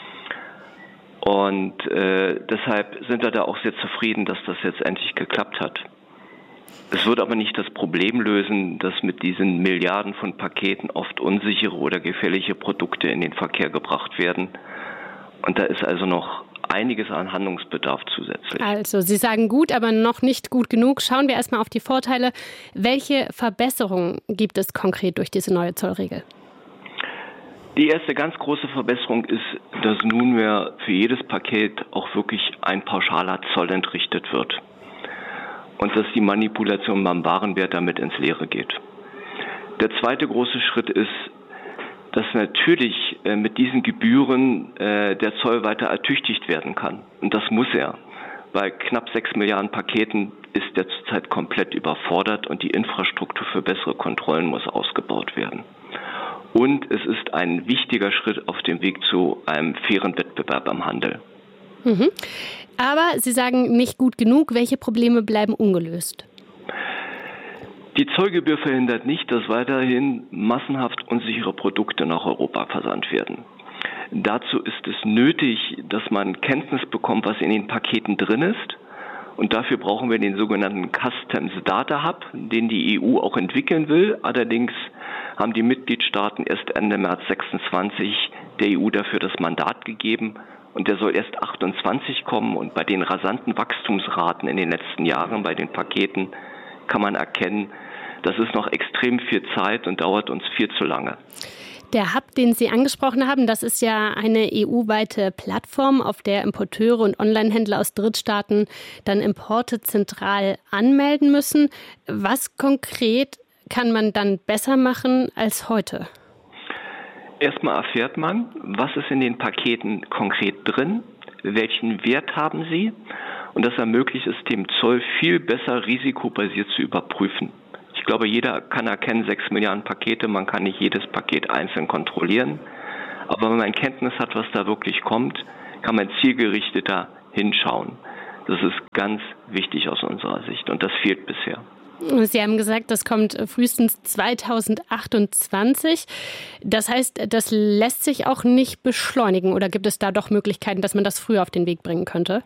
Speaker 19: Und äh, deshalb sind wir da auch sehr zufrieden, dass das jetzt endlich geklappt hat. Es wird aber nicht das Problem lösen, dass mit diesen Milliarden von Paketen oft unsichere oder gefährliche Produkte in den Verkehr gebracht werden. Und da ist also noch einiges an Handlungsbedarf zusätzlich.
Speaker 15: Also Sie sagen gut, aber noch nicht gut genug. Schauen wir erstmal auf die Vorteile. Welche Verbesserungen gibt es konkret durch diese neue Zollregel?
Speaker 19: Die erste ganz große Verbesserung ist, dass nunmehr für jedes Paket auch wirklich ein pauschaler Zoll entrichtet wird. Und dass die Manipulation beim Warenwert damit ins Leere geht. Der zweite große Schritt ist, dass natürlich äh, mit diesen Gebühren äh, der Zoll weiter ertüchtigt werden kann. Und das muss er. Bei knapp sechs Milliarden Paketen ist er zurzeit komplett überfordert und die Infrastruktur für bessere Kontrollen muss ausgebaut werden. Und es ist ein wichtiger Schritt auf dem Weg zu einem fairen Wettbewerb am Handel.
Speaker 15: Mhm. Aber Sie sagen nicht gut genug. Welche Probleme bleiben ungelöst?
Speaker 19: Die Zollgebühr verhindert nicht, dass weiterhin massenhaft unsichere Produkte nach Europa versandt werden. Dazu ist es nötig, dass man Kenntnis bekommt, was in den Paketen drin ist. Und dafür brauchen wir den sogenannten Customs Data Hub, den die E U auch entwickeln will. Allerdings haben die Mitgliedstaaten erst Ende März sechsundzwanzig der E U dafür das Mandat gegeben. Und der soll erst achtundzwanzig kommen. Und bei den rasanten Wachstumsraten in den letzten Jahren bei den Paketen kann man erkennen, das ist noch extrem viel Zeit und dauert uns viel zu lange.
Speaker 15: Der Hub, den Sie angesprochen haben, das ist ja eine E U-weite Plattform, auf der Importeure und Onlinehändler aus Drittstaaten dann Importe zentral anmelden müssen. Was konkret kann man dann besser machen als heute?
Speaker 19: Erstmal erfährt man, was ist in den Paketen konkret drin, welchen Wert haben sie, und das ermöglicht es dem Zoll viel besser risikobasiert zu überprüfen. Ich glaube, jeder kann erkennen, sechs Milliarden Pakete, man kann nicht jedes Paket einzeln kontrollieren. Aber wenn man Kenntnis hat, was da wirklich kommt, kann man zielgerichteter hinschauen. Das ist ganz wichtig aus unserer Sicht und das fehlt bisher.
Speaker 15: Sie haben gesagt, das kommt frühestens zweitausendachtundzwanzig. Das heißt, das lässt sich auch nicht beschleunigen oder gibt es da doch Möglichkeiten, dass man das früher auf den Weg bringen könnte?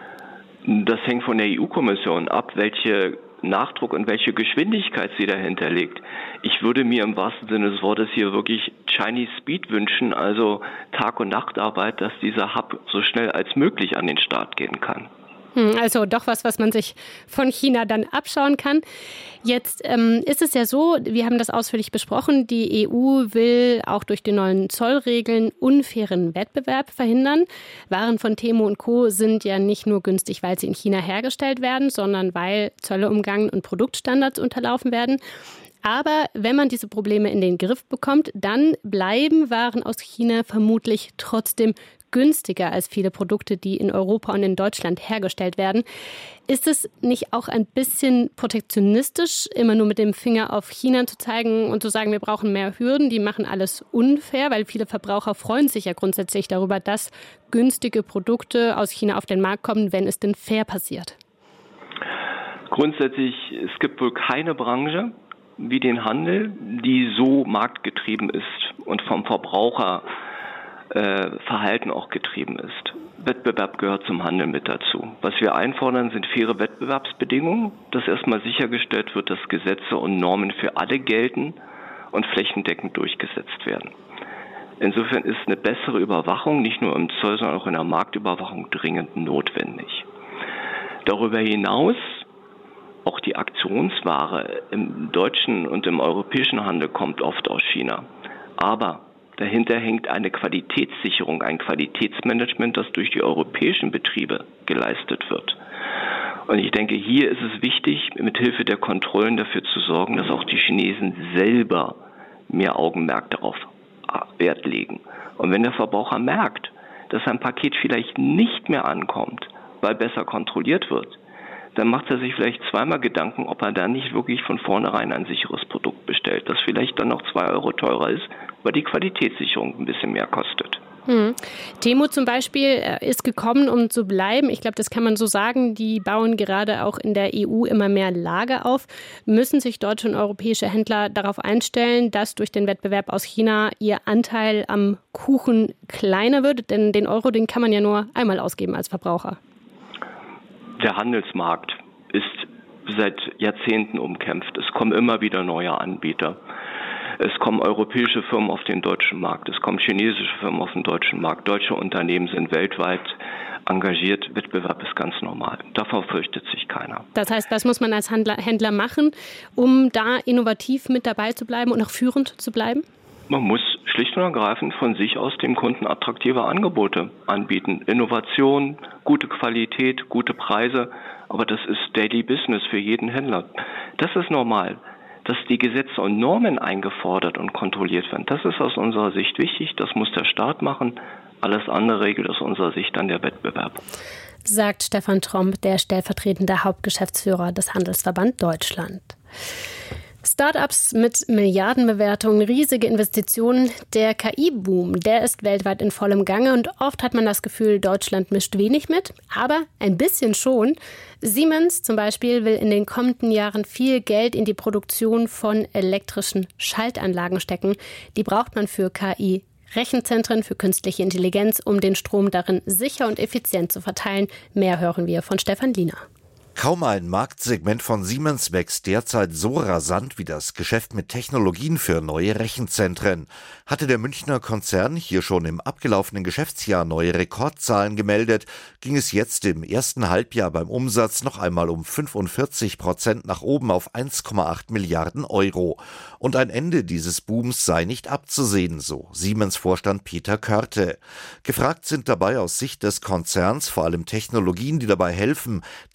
Speaker 19: Das hängt von der E U-Kommission ab, welche Nachdruck und welche Geschwindigkeit sie dahinter legt. Ich würde mir im wahrsten Sinne des Wortes hier wirklich Chinese Speed wünschen, also Tag- und Nachtarbeit, dass dieser Hub so schnell als möglich an den Start gehen kann.
Speaker 15: Also doch was, was man sich von China dann abschauen kann. Jetzt ähm, ist es ja so, wir haben das ausführlich besprochen, die E U will auch durch die neuen Zollregeln unfairen Wettbewerb verhindern. Waren von Temu und Co. sind ja nicht nur günstig, weil sie in China hergestellt werden, sondern weil Zölle umgangen und Produktstandards unterlaufen werden. Aber wenn man diese Probleme in den Griff bekommt, dann bleiben Waren aus China vermutlich trotzdem günstiger als viele Produkte, die in Europa und in Deutschland hergestellt werden. Ist es nicht auch ein bisschen protektionistisch, immer nur mit dem Finger auf China zu zeigen und zu sagen, wir brauchen mehr Hürden, die machen alles unfair, weil viele Verbraucher freuen sich ja grundsätzlich darüber, dass günstige Produkte aus China auf den Markt kommen, wenn es denn fair passiert?
Speaker 19: Grundsätzlich, es gibt wohl keine Branche wie den Handel, die so marktgetrieben ist und vom Verbraucher Äh, Verhalten auch getrieben ist. Wettbewerb gehört zum Handel mit dazu. Was wir einfordern, sind faire Wettbewerbsbedingungen, dass erstmal sichergestellt wird, dass Gesetze und Normen für alle gelten und flächendeckend durchgesetzt werden. Insofern ist eine bessere Überwachung nicht nur im Zoll, sondern auch in der Marktüberwachung dringend notwendig. Darüber hinaus auch die Aktionsware im deutschen und im europäischen Handel kommt oft aus China. Aber dahinter hängt eine Qualitätssicherung, ein Qualitätsmanagement, das durch die europäischen Betriebe geleistet wird. Und ich denke, hier ist es wichtig, mit Hilfe der Kontrollen dafür zu sorgen, dass auch die Chinesen selber mehr Augenmerk darauf Wert legen. Und wenn der Verbraucher merkt, dass ein Paket vielleicht nicht mehr ankommt, weil besser kontrolliert wird, dann macht er sich vielleicht zweimal Gedanken, ob er da nicht wirklich von vornherein ein sicheres Produkt bestellt, das vielleicht dann noch zwei Euro teurer ist, weil die Qualitätssicherung ein bisschen mehr kostet.
Speaker 15: Hm. Temu zum Beispiel ist gekommen, um zu bleiben. Ich glaube, das kann man so sagen. Die bauen gerade auch in der E U immer mehr Lager auf. Müssen sich deutsche und europäische Händler darauf einstellen, dass durch den Wettbewerb aus China ihr Anteil am Kuchen kleiner wird? Denn den Euro, den kann man ja nur einmal ausgeben als Verbraucher.
Speaker 19: Der Handelsmarkt ist seit Jahrzehnten umkämpft. Es kommen immer wieder neue Anbieter. Es kommen europäische Firmen auf den deutschen Markt. Es kommen chinesische Firmen auf den deutschen Markt. Deutsche Unternehmen sind weltweit engagiert. Wettbewerb ist ganz normal. Davor fürchtet sich keiner.
Speaker 15: Das heißt, was muss man als Händler, Händler machen, um da innovativ mit dabei zu bleiben und auch führend zu bleiben?
Speaker 19: Man muss schlicht und ergreifend von sich aus dem Kunden attraktive Angebote anbieten. Innovation, gute Qualität, gute Preise, aber das ist Daily Business für jeden Händler. Das ist normal. Dass die Gesetze und Normen eingefordert und kontrolliert werden, das ist aus unserer Sicht wichtig. Das muss der Staat machen. Alles andere regelt aus unserer Sicht dann der Wettbewerb.
Speaker 15: Sagt Stefan Tromp, der stellvertretende Hauptgeschäftsführer des Handelsverband Deutschland. Start-ups mit Milliardenbewertungen, riesige Investitionen. Der K I-Boom, der ist weltweit in vollem Gange und oft hat man das Gefühl, Deutschland mischt wenig mit, aber ein bisschen schon. Siemens zum Beispiel will in den kommenden Jahren viel Geld in die Produktion von elektrischen Schaltanlagen stecken. Die braucht man für K I. Rechenzentren für künstliche Intelligenz, um den Strom darin sicher und effizient zu verteilen. Mehr hören wir von Stefan Liener.
Speaker 20: Kaum ein Marktsegment von Siemens wächst derzeit so rasant wie das Geschäft mit Technologien für neue Rechenzentren. Hatte der Münchner Konzern hier schon im abgelaufenen Geschäftsjahr neue Rekordzahlen gemeldet, ging es jetzt im ersten Halbjahr beim Umsatz noch einmal um fünfundvierzig Prozent nach oben auf eins Komma acht Milliarden Euro. Und ein Ende dieses Booms sei nicht abzusehen, so Siemens-Vorstand Peter Körte. Gefragt sind dabei aus Sicht des Konzerns vor allem Technologien, die dabei helfen, den gewaltigen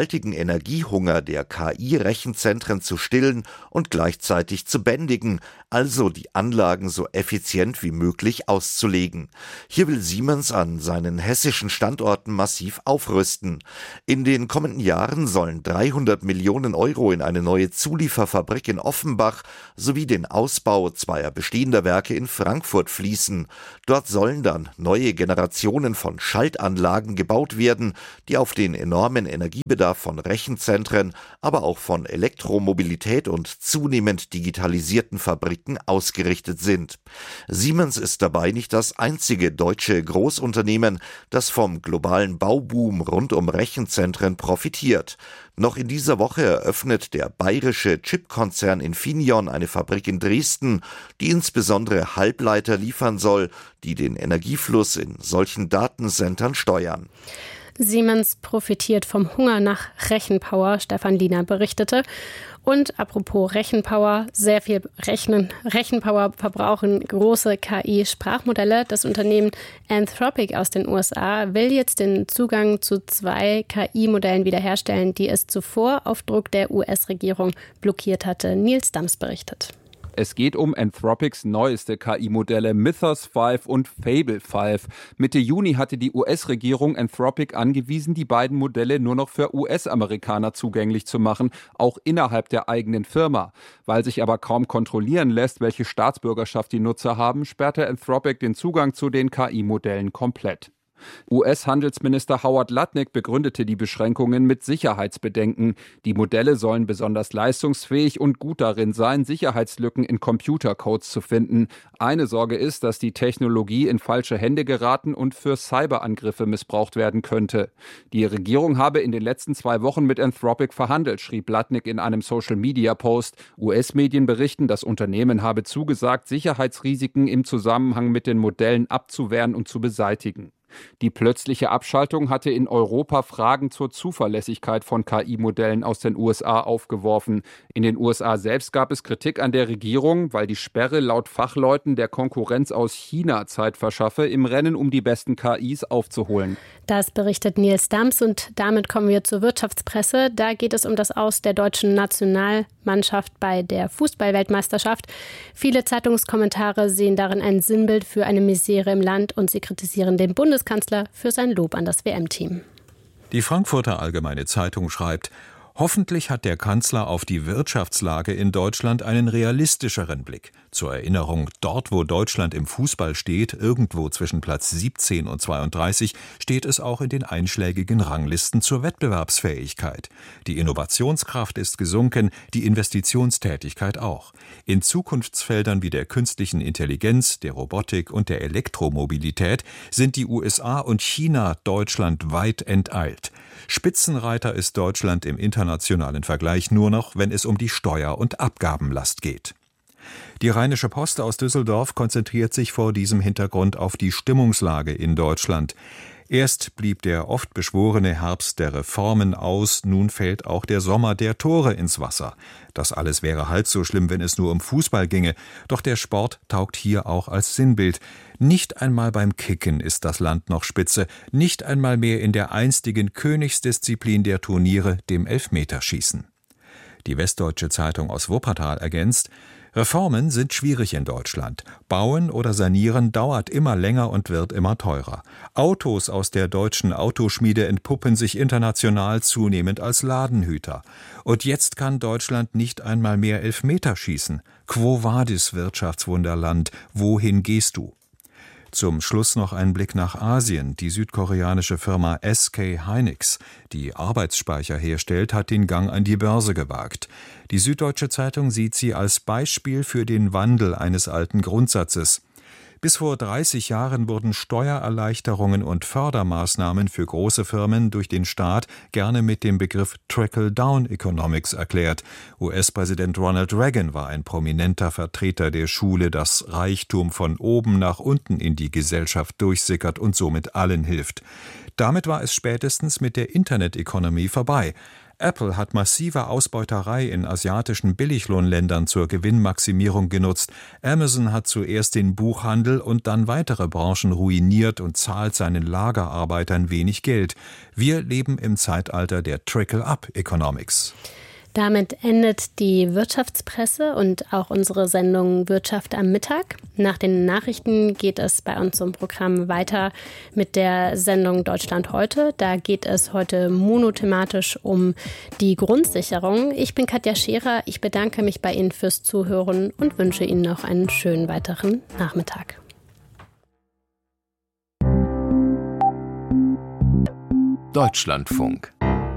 Speaker 20: gewaltigen Energiehunger der K I-Rechenzentren zu stillen und gleichzeitig zu bändigen, also die Anlagen so effizient wie möglich auszulegen. Hier will Siemens an seinen hessischen Standorten massiv aufrüsten. In den kommenden Jahren sollen dreihundert Millionen Euro in eine neue Zulieferfabrik in Offenbach sowie den Ausbau zweier bestehender Werke in Frankfurt fließen. Dort sollen dann neue Generationen von Schaltanlagen gebaut werden, die auf den enormen Energiebedarf von Rechenzentren, aber auch von Elektromobilität und zunehmend digitalisierten Fabriken ausgerichtet sind. Siemens ist dabei nicht das einzige deutsche Großunternehmen, das vom globalen Bauboom rund um Rechenzentren profitiert. Noch in dieser Woche eröffnet der bayerische Chipkonzern Infineon eine Fabrik in Dresden, die insbesondere Halbleiter liefern soll, die den Energiefluss in solchen Datencentern steuern.
Speaker 15: Siemens profitiert vom Hunger nach Rechenpower, Stefan Liener berichtete. Und apropos Rechenpower, sehr viel Rechnen, Rechenpower verbrauchen große K I-Sprachmodelle. Das Unternehmen Anthropic aus den U S A will jetzt den Zugang zu zwei K I-Modellen wiederherstellen, die es zuvor auf Druck der U S-Regierung blockiert hatte. Nils Dams berichtet.
Speaker 21: Es geht um Anthropics neueste K I-Modelle Mythos fünf und Fable fünf. Mitte Juni hatte die U S-Regierung Anthropic angewiesen, die beiden Modelle nur noch für U S-Amerikaner zugänglich zu machen, auch innerhalb der eigenen Firma. Weil sich aber kaum kontrollieren lässt, welche Staatsbürgerschaft die Nutzer haben, sperrte Anthropic den Zugang zu den K I-Modellen komplett. U S-Handelsminister Howard Lutnick begründete die Beschränkungen mit Sicherheitsbedenken. Die Modelle sollen besonders leistungsfähig und gut darin sein, Sicherheitslücken in Computercodes zu finden. Eine Sorge ist, dass die Technologie in falsche Hände geraten und für Cyberangriffe missbraucht werden könnte. Die Regierung habe in den letzten zwei Wochen mit Anthropic verhandelt, schrieb Lutnick in einem Social-Media-Post. U S-Medien berichten, das Unternehmen habe zugesagt, Sicherheitsrisiken im Zusammenhang mit den Modellen abzuwehren und zu beseitigen. Die plötzliche Abschaltung hatte in Europa Fragen zur Zuverlässigkeit von K I-Modellen aus den U S A aufgeworfen. In den U S A selbst gab es Kritik an der Regierung, weil die Sperre laut Fachleuten der Konkurrenz aus China Zeit verschaffe, im Rennen um die besten K Is aufzuholen.
Speaker 15: Das berichtet Nils Dams und damit kommen wir zur Wirtschaftspresse. Da geht es um das Aus der deutschen Nationalmannschaft bei der Fußball-Weltmeisterschaft. Viele Zeitungskommentare sehen darin ein Sinnbild für eine Misere im Land und sie kritisieren den Bundeskanzler für sein Lob an das W M-Team.
Speaker 22: Die Frankfurter Allgemeine Zeitung schreibt: Hoffentlich hat der Kanzler auf die Wirtschaftslage in Deutschland einen realistischeren Blick. Zur Erinnerung, dort wo Deutschland im Fußball steht, irgendwo zwischen Platz siebzehn und zweiunddreißig, steht es auch in den einschlägigen Ranglisten zur Wettbewerbsfähigkeit. Die Innovationskraft ist gesunken, die Investitionstätigkeit auch. In Zukunftsfeldern wie der künstlichen Intelligenz, der Robotik und der Elektromobilität sind die U S A und China Deutschland weit enteilt. Spitzenreiter ist Deutschland im internationalen Vergleich nur noch, wenn es um die Steuer- und Abgabenlast geht. Die Rheinische Post aus Düsseldorf konzentriert sich vor diesem Hintergrund auf die Stimmungslage in Deutschland. Erst blieb der oft beschworene Herbst der Reformen aus, nun fällt auch der Sommer der Tore ins Wasser. Das alles wäre halb so schlimm, wenn es nur um Fußball ginge. Doch der Sport taugt hier auch als Sinnbild. Nicht einmal beim Kicken ist das Land noch Spitze, nicht einmal mehr in der einstigen Königsdisziplin der Turniere, dem Elfmeterschießen. Die Westdeutsche Zeitung aus Wuppertal ergänzt: Reformen sind schwierig in Deutschland. Bauen oder sanieren dauert immer länger und wird immer teurer. Autos aus der deutschen Autoschmiede entpuppen sich international zunehmend als Ladenhüter. Und jetzt kann Deutschland nicht einmal mehr Elfmeter schießen. Quo vadis, Wirtschaftswunderland? Wohin gehst du? Zum Schluss noch ein Blick nach Asien. Die südkoreanische Firma S K Hynix, die Arbeitsspeicher herstellt, hat den Gang an die Börse gewagt. Die Süddeutsche Zeitung sieht sie als Beispiel für den Wandel eines alten Grundsatzes. Bis vor dreißig Jahren wurden Steuererleichterungen und Fördermaßnahmen für große Firmen durch den Staat gerne mit dem Begriff Trickle-Down-Economics erklärt. U S-Präsident Ronald Reagan war ein prominenter Vertreter der Schule, dass Reichtum von oben nach unten in die Gesellschaft durchsickert und somit allen hilft. Damit war es spätestens mit der Internet-Economy vorbei. Apple hat massive Ausbeuterei in asiatischen Billiglohnländern zur Gewinnmaximierung genutzt. Amazon hat zuerst den Buchhandel und dann weitere Branchen ruiniert und zahlt seinen Lagerarbeitern wenig Geld. Wir leben im Zeitalter der Trickle-up-Economics.
Speaker 15: Damit endet die Wirtschaftspresse und auch unsere Sendung Wirtschaft am Mittag. Nach den Nachrichten geht es bei uns im Programm weiter mit der Sendung Deutschland heute. Da geht es heute monothematisch um die Grundsicherung. Ich bin Katja Scherer. Ich bedanke mich bei Ihnen fürs Zuhören und wünsche Ihnen noch einen schönen weiteren Nachmittag.
Speaker 13: Deutschlandfunk.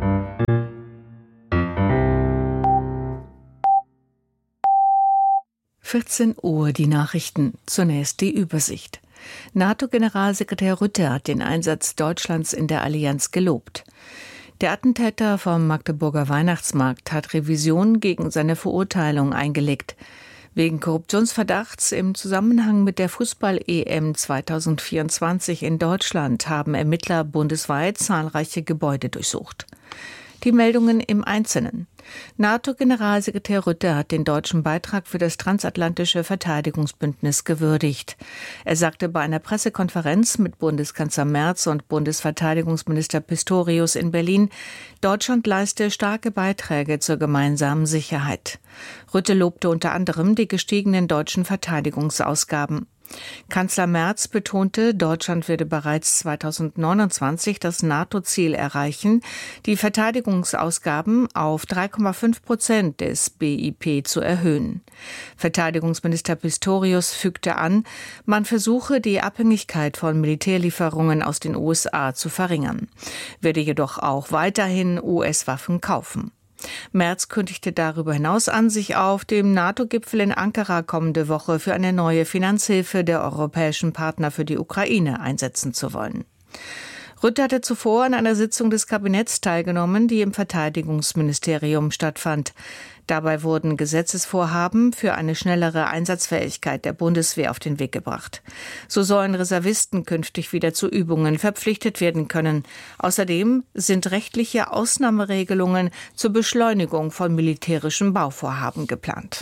Speaker 14: vierzehn Uhr die Nachrichten. Zunächst die Übersicht. NATO-Generalsekretär Rutte hat den Einsatz Deutschlands in der Allianz gelobt. Der Attentäter vom Magdeburger Weihnachtsmarkt hat Revision gegen seine Verurteilung eingelegt. Wegen Korruptionsverdachts im Zusammenhang mit der Fußball-E M zweitausendvierundzwanzig in Deutschland haben Ermittler bundesweit zahlreiche Gebäude durchsucht. Die Meldungen im Einzelnen. NATO-Generalsekretär Rutte hat den deutschen Beitrag für das transatlantische Verteidigungsbündnis gewürdigt. Er sagte bei einer Pressekonferenz mit Bundeskanzler Merz und Bundesverteidigungsminister Pistorius in Berlin, Deutschland leiste starke Beiträge zur gemeinsamen Sicherheit. Rutte lobte unter anderem die gestiegenen deutschen Verteidigungsausgaben. Kanzler Merz betonte, Deutschland werde bereits zweitausendneunundzwanzig das NATO-Ziel erreichen, die Verteidigungsausgaben auf drei Komma fünf Prozent des B I P zu erhöhen. Verteidigungsminister Pistorius fügte an, man versuche, die Abhängigkeit von Militärlieferungen aus den U S A zu verringern, werde jedoch auch weiterhin U S-Waffen kaufen. Merz kündigte darüber hinaus an, sich auf dem NATO-Gipfel in Ankara kommende Woche für eine neue Finanzhilfe der europäischen Partner für die Ukraine einsetzen zu wollen. Rutte hatte zuvor an einer Sitzung des Kabinetts teilgenommen, die im Verteidigungsministerium stattfand. Dabei wurden Gesetzesvorhaben für eine schnellere Einsatzfähigkeit der Bundeswehr auf den Weg gebracht. So sollen Reservisten künftig wieder zu Übungen verpflichtet werden können. Außerdem sind rechtliche Ausnahmeregelungen zur Beschleunigung von militärischen Bauvorhaben geplant.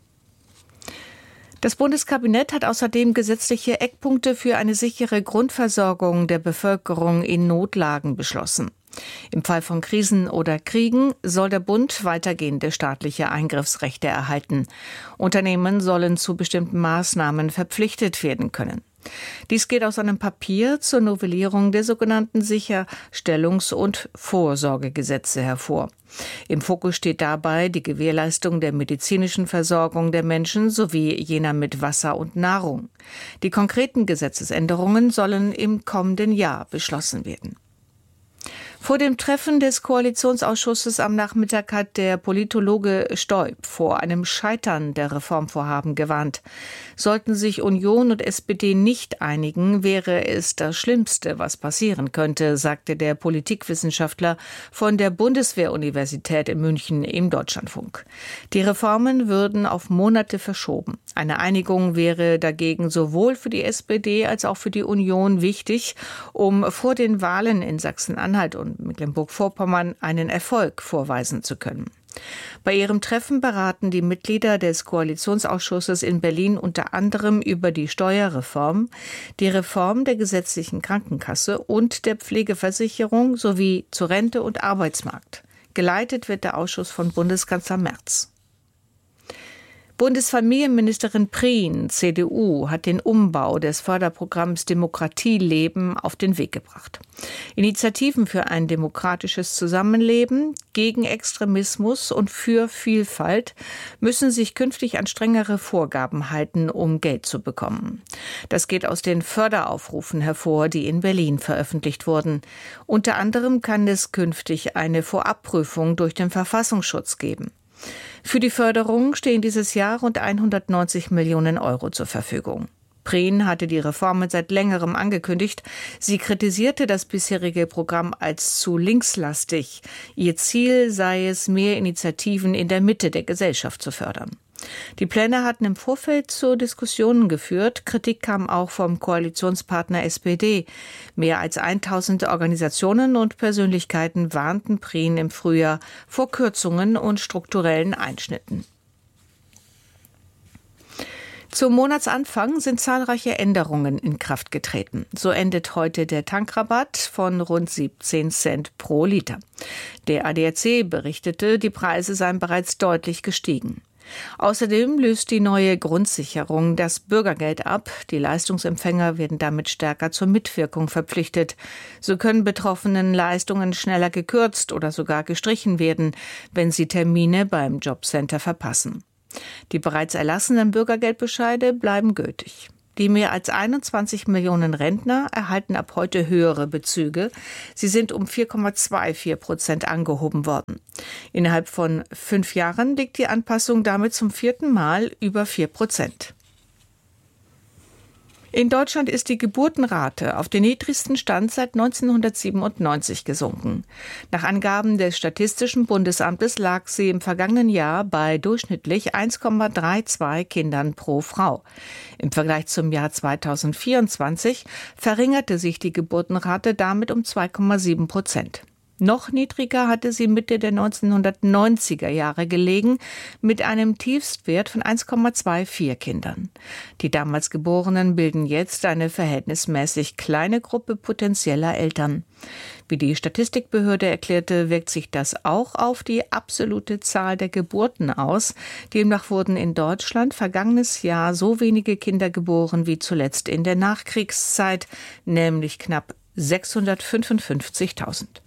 Speaker 14: Das Bundeskabinett hat außerdem gesetzliche Eckpunkte für eine sichere Grundversorgung der Bevölkerung in Notlagen beschlossen. Im Fall von Krisen oder Kriegen soll der Bund weitergehende staatliche Eingriffsrechte erhalten. Unternehmen sollen zu bestimmten Maßnahmen verpflichtet werden können. Dies geht aus einem Papier zur Novellierung der sogenannten Sicherstellungs- und Vorsorgegesetze hervor. Im Fokus steht dabei die Gewährleistung der medizinischen Versorgung der Menschen sowie jener mit Wasser und Nahrung. Die konkreten Gesetzesänderungen sollen im kommenden Jahr beschlossen werden. Vor dem Treffen des Koalitionsausschusses am Nachmittag hat der Politologe Stoib vor einem Scheitern der Reformvorhaben gewarnt. Sollten sich Union und S P D nicht einigen, wäre es das Schlimmste, was passieren könnte, sagte der Politikwissenschaftler von der Bundeswehr-Universität in München im Deutschlandfunk. Die Reformen würden auf Monate verschoben. Eine Einigung wäre dagegen sowohl für die S P D als auch für die Union wichtig, um vor den Wahlen in Sachsen-Anhalt und Mecklenburg-Vorpommern einen Erfolg vorweisen zu können. Bei ihrem Treffen beraten die Mitglieder des Koalitionsausschusses in Berlin unter anderem über die Steuerreform, die Reform der gesetzlichen Krankenkasse und der Pflegeversicherung sowie zu Rente und Arbeitsmarkt. Geleitet wird der Ausschuss von Bundeskanzler Merz. Bundesfamilienministerin Prien, C D U, hat den Umbau des Förderprogramms Demokratie leben auf den Weg gebracht. Initiativen für ein demokratisches Zusammenleben, gegen Extremismus und für Vielfalt müssen sich künftig an strengere Vorgaben halten, um Geld zu bekommen. Das geht aus den Förderaufrufen hervor, die in Berlin veröffentlicht wurden. Unter anderem kann es künftig eine Vorabprüfung durch den Verfassungsschutz geben. Für die Förderung stehen dieses Jahr rund hundertneunzig Millionen Euro zur Verfügung. Prien hatte die Reformen seit längerem angekündigt. Sie kritisierte das bisherige Programm als zu linkslastig. Ihr Ziel sei es, mehr Initiativen in der Mitte der Gesellschaft zu fördern. Die Pläne hatten im Vorfeld zu Diskussionen geführt. Kritik kam auch vom Koalitionspartner S P D. Mehr als tausend Organisationen und Persönlichkeiten warnten Prien im Frühjahr vor Kürzungen und strukturellen Einschnitten. Zum Monatsanfang sind zahlreiche Änderungen in Kraft getreten. So endet heute der Tankrabatt von rund siebzehn Cent pro Liter. Der A D A C berichtete, die Preise seien bereits deutlich gestiegen. Außerdem löst die neue Grundsicherung das Bürgergeld ab. Die Leistungsempfänger werden damit stärker zur Mitwirkung verpflichtet. So können Betroffenen Leistungen schneller gekürzt oder sogar gestrichen werden, wenn sie Termine beim Jobcenter verpassen. Die bereits erlassenen Bürgergeldbescheide bleiben gültig. Die mehr als einundzwanzig Millionen Rentner erhalten ab heute höhere Bezüge. Sie sind um vier Komma vierundzwanzig Prozent angehoben worden. Innerhalb von fünf Jahren liegt die Anpassung damit zum vierten Mal über vier Prozent. In Deutschland ist die Geburtenrate auf den niedrigsten Stand seit neunzehnhundertsiebenundneunzig gesunken. Nach Angaben des Statistischen Bundesamtes lag sie im vergangenen Jahr bei durchschnittlich eins Komma zweiunddreißig Kindern pro Frau. Im Vergleich zum Jahr zweitausendvierundzwanzig verringerte sich die Geburtenrate damit um zwei Komma sieben Prozent. Noch niedriger hatte sie Mitte der neunzehnhundertneunziger Jahre gelegen, mit einem Tiefstwert von eins Komma vierundzwanzig Kindern. Die damals Geborenen bilden jetzt eine verhältnismäßig kleine Gruppe potenzieller Eltern. Wie die Statistikbehörde erklärte, wirkt sich das auch auf die absolute Zahl der Geburten aus. Demnach wurden in Deutschland vergangenes Jahr so wenige Kinder geboren wie zuletzt in der Nachkriegszeit, nämlich knapp sechshundertfünfundfünfzigtausend.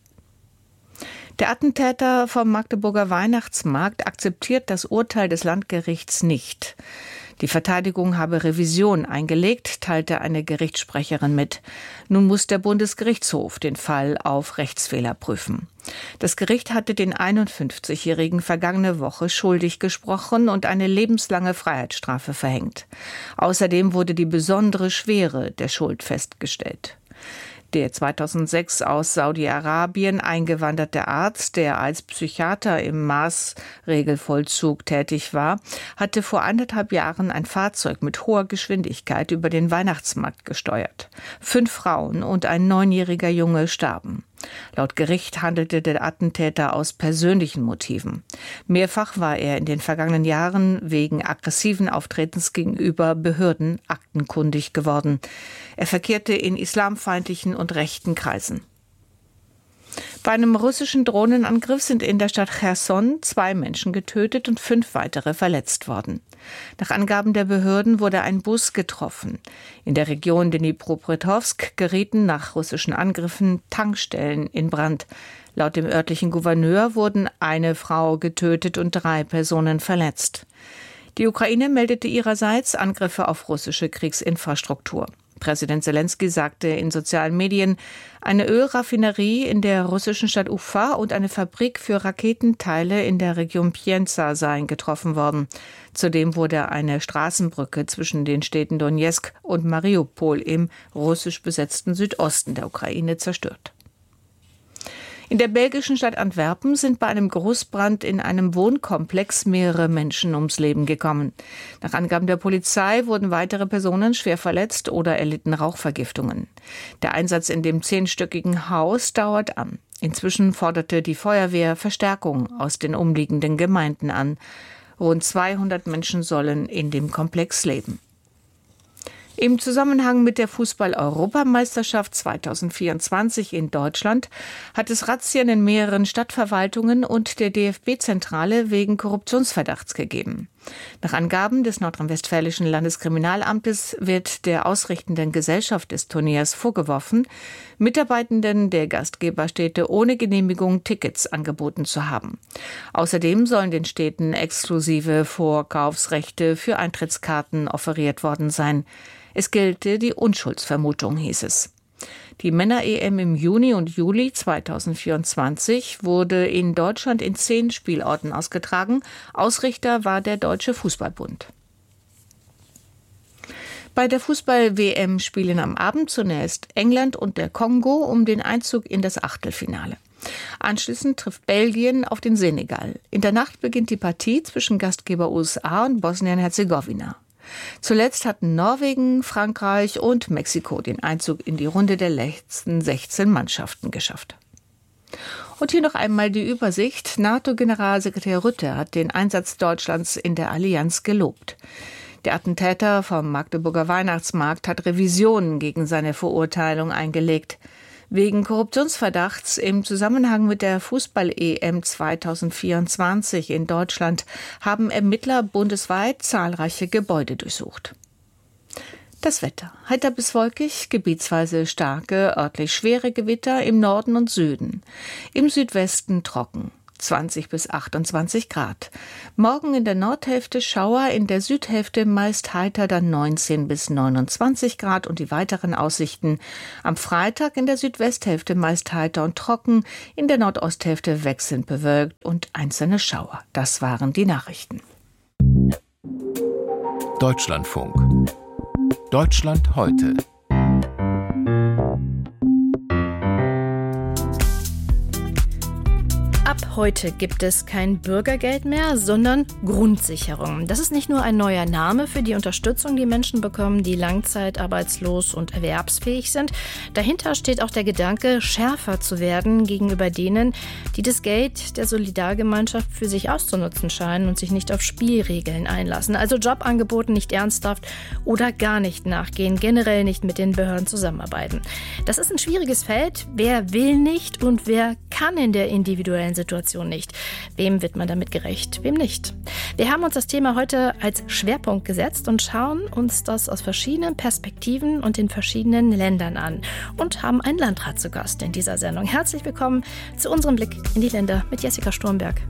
Speaker 14: Der Attentäter vom Magdeburger Weihnachtsmarkt akzeptiert das Urteil des Landgerichts nicht. Die Verteidigung habe Revision eingelegt, teilte eine Gerichtssprecherin mit. Nun muss der Bundesgerichtshof den Fall auf Rechtsfehler prüfen. Das Gericht hatte den einundfünfzigjährigen vergangene Woche schuldig gesprochen und eine lebenslange Freiheitsstrafe verhängt. Außerdem wurde die besondere Schwere der Schuld festgestellt. Der zweitausendsechs aus Saudi-Arabien eingewanderte Arzt, der als Psychiater im Maßregelvollzug tätig war, hatte vor anderthalb Jahren ein Fahrzeug mit hoher Geschwindigkeit über den Weihnachtsmarkt gesteuert. Fünf Frauen und ein neunjähriger Junge starben. Laut Gericht handelte der Attentäter aus persönlichen Motiven. Mehrfach war er in den vergangenen Jahren wegen aggressiven Auftretens gegenüber Behörden aktenkundig geworden. Er verkehrte in islamfeindlichen und rechten Kreisen. Bei einem russischen Drohnenangriff sind in der Stadt Cherson zwei Menschen getötet und fünf weitere verletzt worden. Nach Angaben der Behörden wurde ein Bus getroffen. In der Region Dnipropetrovsk gerieten nach russischen Angriffen Tankstellen in Brand. Laut dem örtlichen Gouverneur wurden eine Frau getötet und drei Personen verletzt. Die Ukraine meldete ihrerseits Angriffe auf russische Kriegsinfrastruktur. Präsident Selenskyj sagte in sozialen Medien, eine Ölraffinerie in der russischen Stadt Ufa und eine Fabrik für Raketenteile in der Region Pienza seien getroffen worden. Zudem wurde eine Straßenbrücke zwischen den Städten Donezk und Mariupol im russisch besetzten Südosten der Ukraine zerstört. In der belgischen Stadt Antwerpen sind bei einem Großbrand in einem Wohnkomplex mehrere Menschen ums Leben gekommen. Nach Angaben der Polizei wurden weitere Personen schwer verletzt oder erlitten Rauchvergiftungen. Der Einsatz in dem zehnstöckigen Haus dauert an. Inzwischen forderte die Feuerwehr Verstärkung aus den umliegenden Gemeinden an. Rund zweihundert Menschen sollen in dem Komplex leben. Im Zusammenhang mit der Fußball-Europameisterschaft zweitausendvierundzwanzig in Deutschland hat es Razzien in mehreren Stadtverwaltungen und der D F B-Zentrale wegen Korruptionsverdachts gegeben. Nach Angaben des nordrhein-westfälischen Landeskriminalamtes wird der ausrichtenden Gesellschaft des Turniers vorgeworfen, Mitarbeitenden der Gastgeberstädte ohne Genehmigung Tickets angeboten zu haben. Außerdem sollen den Städten exklusive Vorkaufsrechte für Eintrittskarten offeriert worden sein. Es gelte die Unschuldsvermutung, hieß es. Die Männer-E M im Juni und Juli zweitausendvierundzwanzig wurde in Deutschland in zehn Spielorten ausgetragen. Ausrichter war der Deutsche Fußballbund. Bei der Fußball-W M spielen am Abend zunächst England und der Kongo um den Einzug in das Achtelfinale. Anschließend trifft Belgien auf den Senegal. In der Nacht beginnt die Partie zwischen Gastgeber U S A und Bosnien-Herzegowina. Zuletzt hatten Norwegen, Frankreich und Mexiko den Einzug in die Runde der letzten sechzehn Mannschaften geschafft. Und hier noch einmal die Übersicht. NATO-Generalsekretär Rutte hat den Einsatz Deutschlands in der Allianz gelobt. Der Attentäter vom Magdeburger Weihnachtsmarkt hat Revisionen gegen seine Verurteilung eingelegt. Wegen Korruptionsverdachts im Zusammenhang mit der Fußball-E M zweitausendvierundzwanzig in Deutschland haben Ermittler bundesweit zahlreiche Gebäude durchsucht. Das Wetter. Heiter bis wolkig, gebietsweise starke, örtlich schwere Gewitter im Norden und Süden. Im Südwesten trocken. zwanzig bis achtundzwanzig Grad. Morgen in der Nordhälfte Schauer, in der Südhälfte meist heiter, dann neunzehn bis neunundzwanzig Grad und die weiteren Aussichten. Am Freitag in der Südwesthälfte meist heiter und trocken, in der Nordosthälfte wechselnd bewölkt und einzelne Schauer. Das waren die Nachrichten.
Speaker 13: Deutschlandfunk. Deutschland heute.
Speaker 15: Ab heute gibt es kein Bürgergeld mehr, sondern Grundsicherung. Das ist nicht nur ein neuer Name für die Unterstützung, die Menschen bekommen, die langzeitarbeitslos und erwerbsfähig sind. Dahinter steht auch der Gedanke, schärfer zu werden gegenüber denen, die das Geld der Solidargemeinschaft für sich auszunutzen scheinen und sich nicht auf Spielregeln einlassen. Also Jobangeboten nicht ernsthaft oder gar nicht nachgehen, generell nicht mit den Behörden zusammenarbeiten. Das ist ein schwieriges Feld. Wer will nicht und wer kann in der individuellen Situation nicht. Wem wird man damit gerecht, wem nicht? Wir haben uns das Thema heute als Schwerpunkt gesetzt und schauen uns das aus verschiedenen Perspektiven und in verschiedenen Ländern an und haben einen Landrat zu Gast in dieser Sendung. Herzlich willkommen zu unserem Blick in die Länder mit Jessica Sturmberg.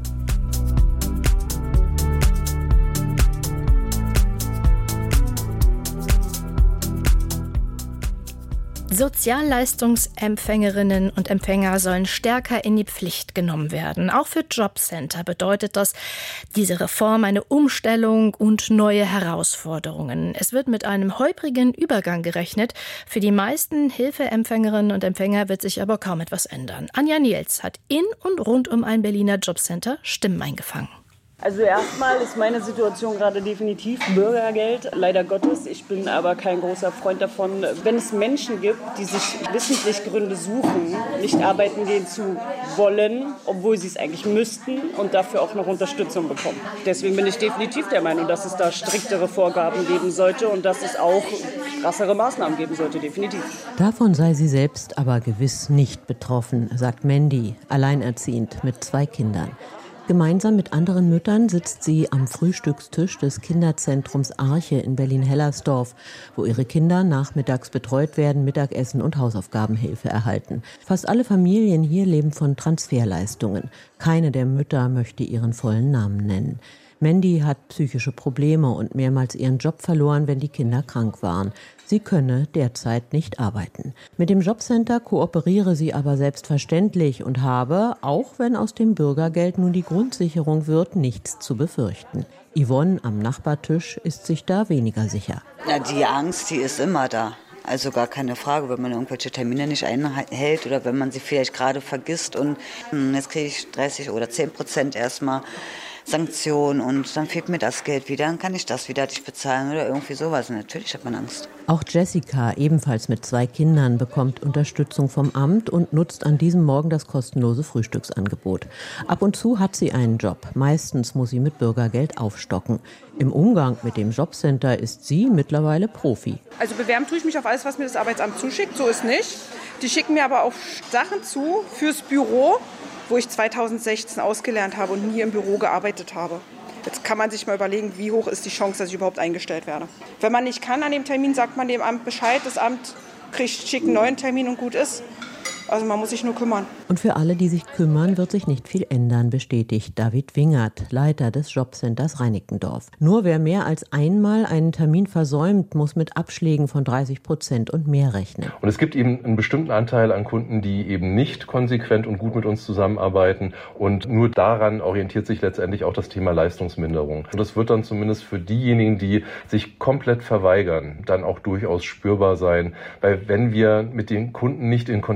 Speaker 15: Sozialleistungsempfängerinnen und Empfänger sollen stärker in die Pflicht genommen werden. Auch für Jobcenter bedeutet das diese Reform eine Umstellung und neue Herausforderungen. Es wird mit einem holprigen Übergang gerechnet. Für die meisten Hilfeempfängerinnen und Empfänger wird sich aber kaum etwas ändern. Anja Niels hat in und rund um ein Berliner Jobcenter Stimmen eingefangen.
Speaker 2: Also erstmal ist meine Situation gerade definitiv Bürgergeld, leider Gottes. Ich bin aber kein großer Freund davon, wenn es Menschen gibt, die sich wissentlich Gründe suchen, nicht arbeiten gehen zu wollen, obwohl sie es eigentlich müssten und dafür auch noch Unterstützung bekommen. Deswegen bin ich definitiv der Meinung, dass es da striktere Vorgaben geben sollte und dass es auch krassere Maßnahmen geben sollte, definitiv.
Speaker 3: Davon sei sie selbst aber gewiss nicht betroffen, sagt Mandy, alleinerziehend mit zwei Kindern. Gemeinsam mit anderen Müttern sitzt sie am Frühstückstisch des Kinderzentrums Arche in Berlin-Hellersdorf, wo ihre Kinder nachmittags betreut werden, Mittagessen und Hausaufgabenhilfe erhalten. Fast alle Familien hier leben von Transferleistungen. Keine der Mütter möchte ihren vollen Namen nennen. Mandy hat psychische Probleme und mehrmals ihren Job verloren, wenn die Kinder krank waren. Sie könne derzeit nicht arbeiten. Mit dem Jobcenter kooperiere sie aber selbstverständlich und habe, auch wenn aus dem Bürgergeld nun die Grundsicherung wird, nichts zu befürchten. Yvonne am Nachbartisch ist sich da weniger sicher.
Speaker 23: Na, die Angst, die ist immer da. Also gar keine Frage, wenn man irgendwelche Termine nicht einhält oder wenn man sie vielleicht gerade vergisst und jetzt kriege ich dreißig oder zehn Prozent erstmal Sanktionen und dann fehlt mir das Geld wieder, dann kann ich das wieder nicht bezahlen oder irgendwie sowas. Und natürlich hat man Angst.
Speaker 3: Auch Jessica, ebenfalls mit zwei Kindern, bekommt Unterstützung vom Amt und nutzt an diesem Morgen das kostenlose Frühstücksangebot. Ab und zu hat sie einen Job. Meistens muss sie mit Bürgergeld aufstocken. Im Umgang mit dem Jobcenter ist sie mittlerweile Profi.
Speaker 24: Also bewerben tue ich mich auf alles, was mir das Arbeitsamt zuschickt. So ist nicht. Die schicken mir aber auch Sachen zu fürs Büro, wo ich zweitausendsechzehn ausgelernt habe und nie im Büro gearbeitet habe. Jetzt kann man sich mal überlegen, wie hoch ist die Chance, dass ich überhaupt eingestellt werde. Wenn man nicht kann an dem Termin, sagt man dem Amt Bescheid. Das Amt kriegt, schickt einen neuen Termin und gut ist. Also man muss sich nur kümmern.
Speaker 3: Und für alle, die sich kümmern, wird sich nicht viel ändern, bestätigt David Wingert, Leiter des Jobcenters Reinickendorf. Nur wer mehr als einmal einen Termin versäumt, muss mit Abschlägen von dreißig Prozent und mehr rechnen.
Speaker 25: Und es gibt eben einen bestimmten Anteil an Kunden, die eben nicht konsequent und gut mit uns zusammenarbeiten. Und nur daran orientiert sich letztendlich auch das Thema Leistungsminderung. Und das wird dann zumindest für diejenigen, die sich komplett verweigern, dann auch durchaus spürbar sein. Weil wenn wir mit den Kunden nicht in Kontakt und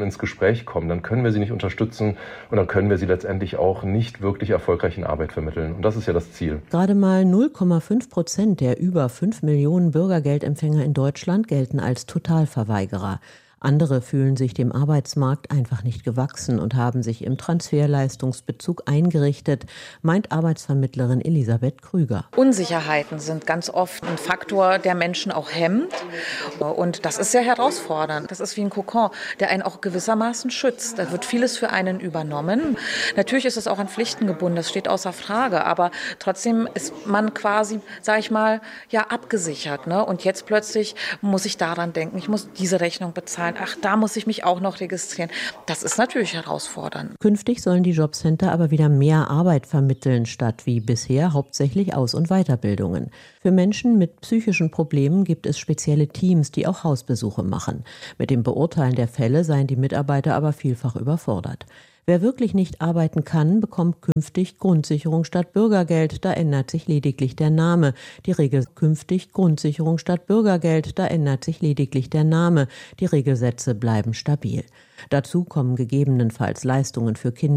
Speaker 25: ins Gespräch kommen, dann können wir sie nicht unterstützen und dann können wir sie letztendlich auch nicht wirklich erfolgreich in Arbeit vermitteln. Und das ist ja das Ziel.
Speaker 3: Gerade mal null Komma fünf Prozent der über fünf Millionen Bürgergeldempfänger in Deutschland gelten als Totalverweigerer. Andere fühlen sich dem Arbeitsmarkt einfach nicht gewachsen und haben sich im Transferleistungsbezug eingerichtet, meint Arbeitsvermittlerin Elisabeth Krüger.
Speaker 1: Unsicherheiten sind ganz oft ein Faktor, der Menschen auch hemmt. Und das ist sehr herausfordernd. Das ist wie ein Kokon, der einen auch gewissermaßen schützt. Da wird vieles für einen übernommen. Natürlich ist es auch an Pflichten gebunden, das steht außer Frage. Aber trotzdem ist man quasi, sage ich mal, ja abgesichert. Ne? Und jetzt plötzlich muss ich daran denken, ich muss diese Rechnung bezahlen. Ach, da muss ich mich auch noch registrieren. Das ist natürlich herausfordernd.
Speaker 3: Künftig sollen die Jobcenter aber wieder mehr Arbeit vermitteln, statt wie bisher hauptsächlich Aus- und Weiterbildungen. Für Menschen mit psychischen Problemen gibt es spezielle Teams, die auch Hausbesuche machen. Mit dem Beurteilen der Fälle seien die Mitarbeiter aber vielfach überfordert. Wer wirklich nicht arbeiten kann, bekommt künftig Grundsicherung statt Bürgergeld. Da ändert sich lediglich der Name. Die Regel künftig Grundsicherung statt Bürgergeld. Da ändert sich lediglich der Name. Die Regelsätze bleiben stabil. Dazu kommen gegebenenfalls Leistungen für Kinder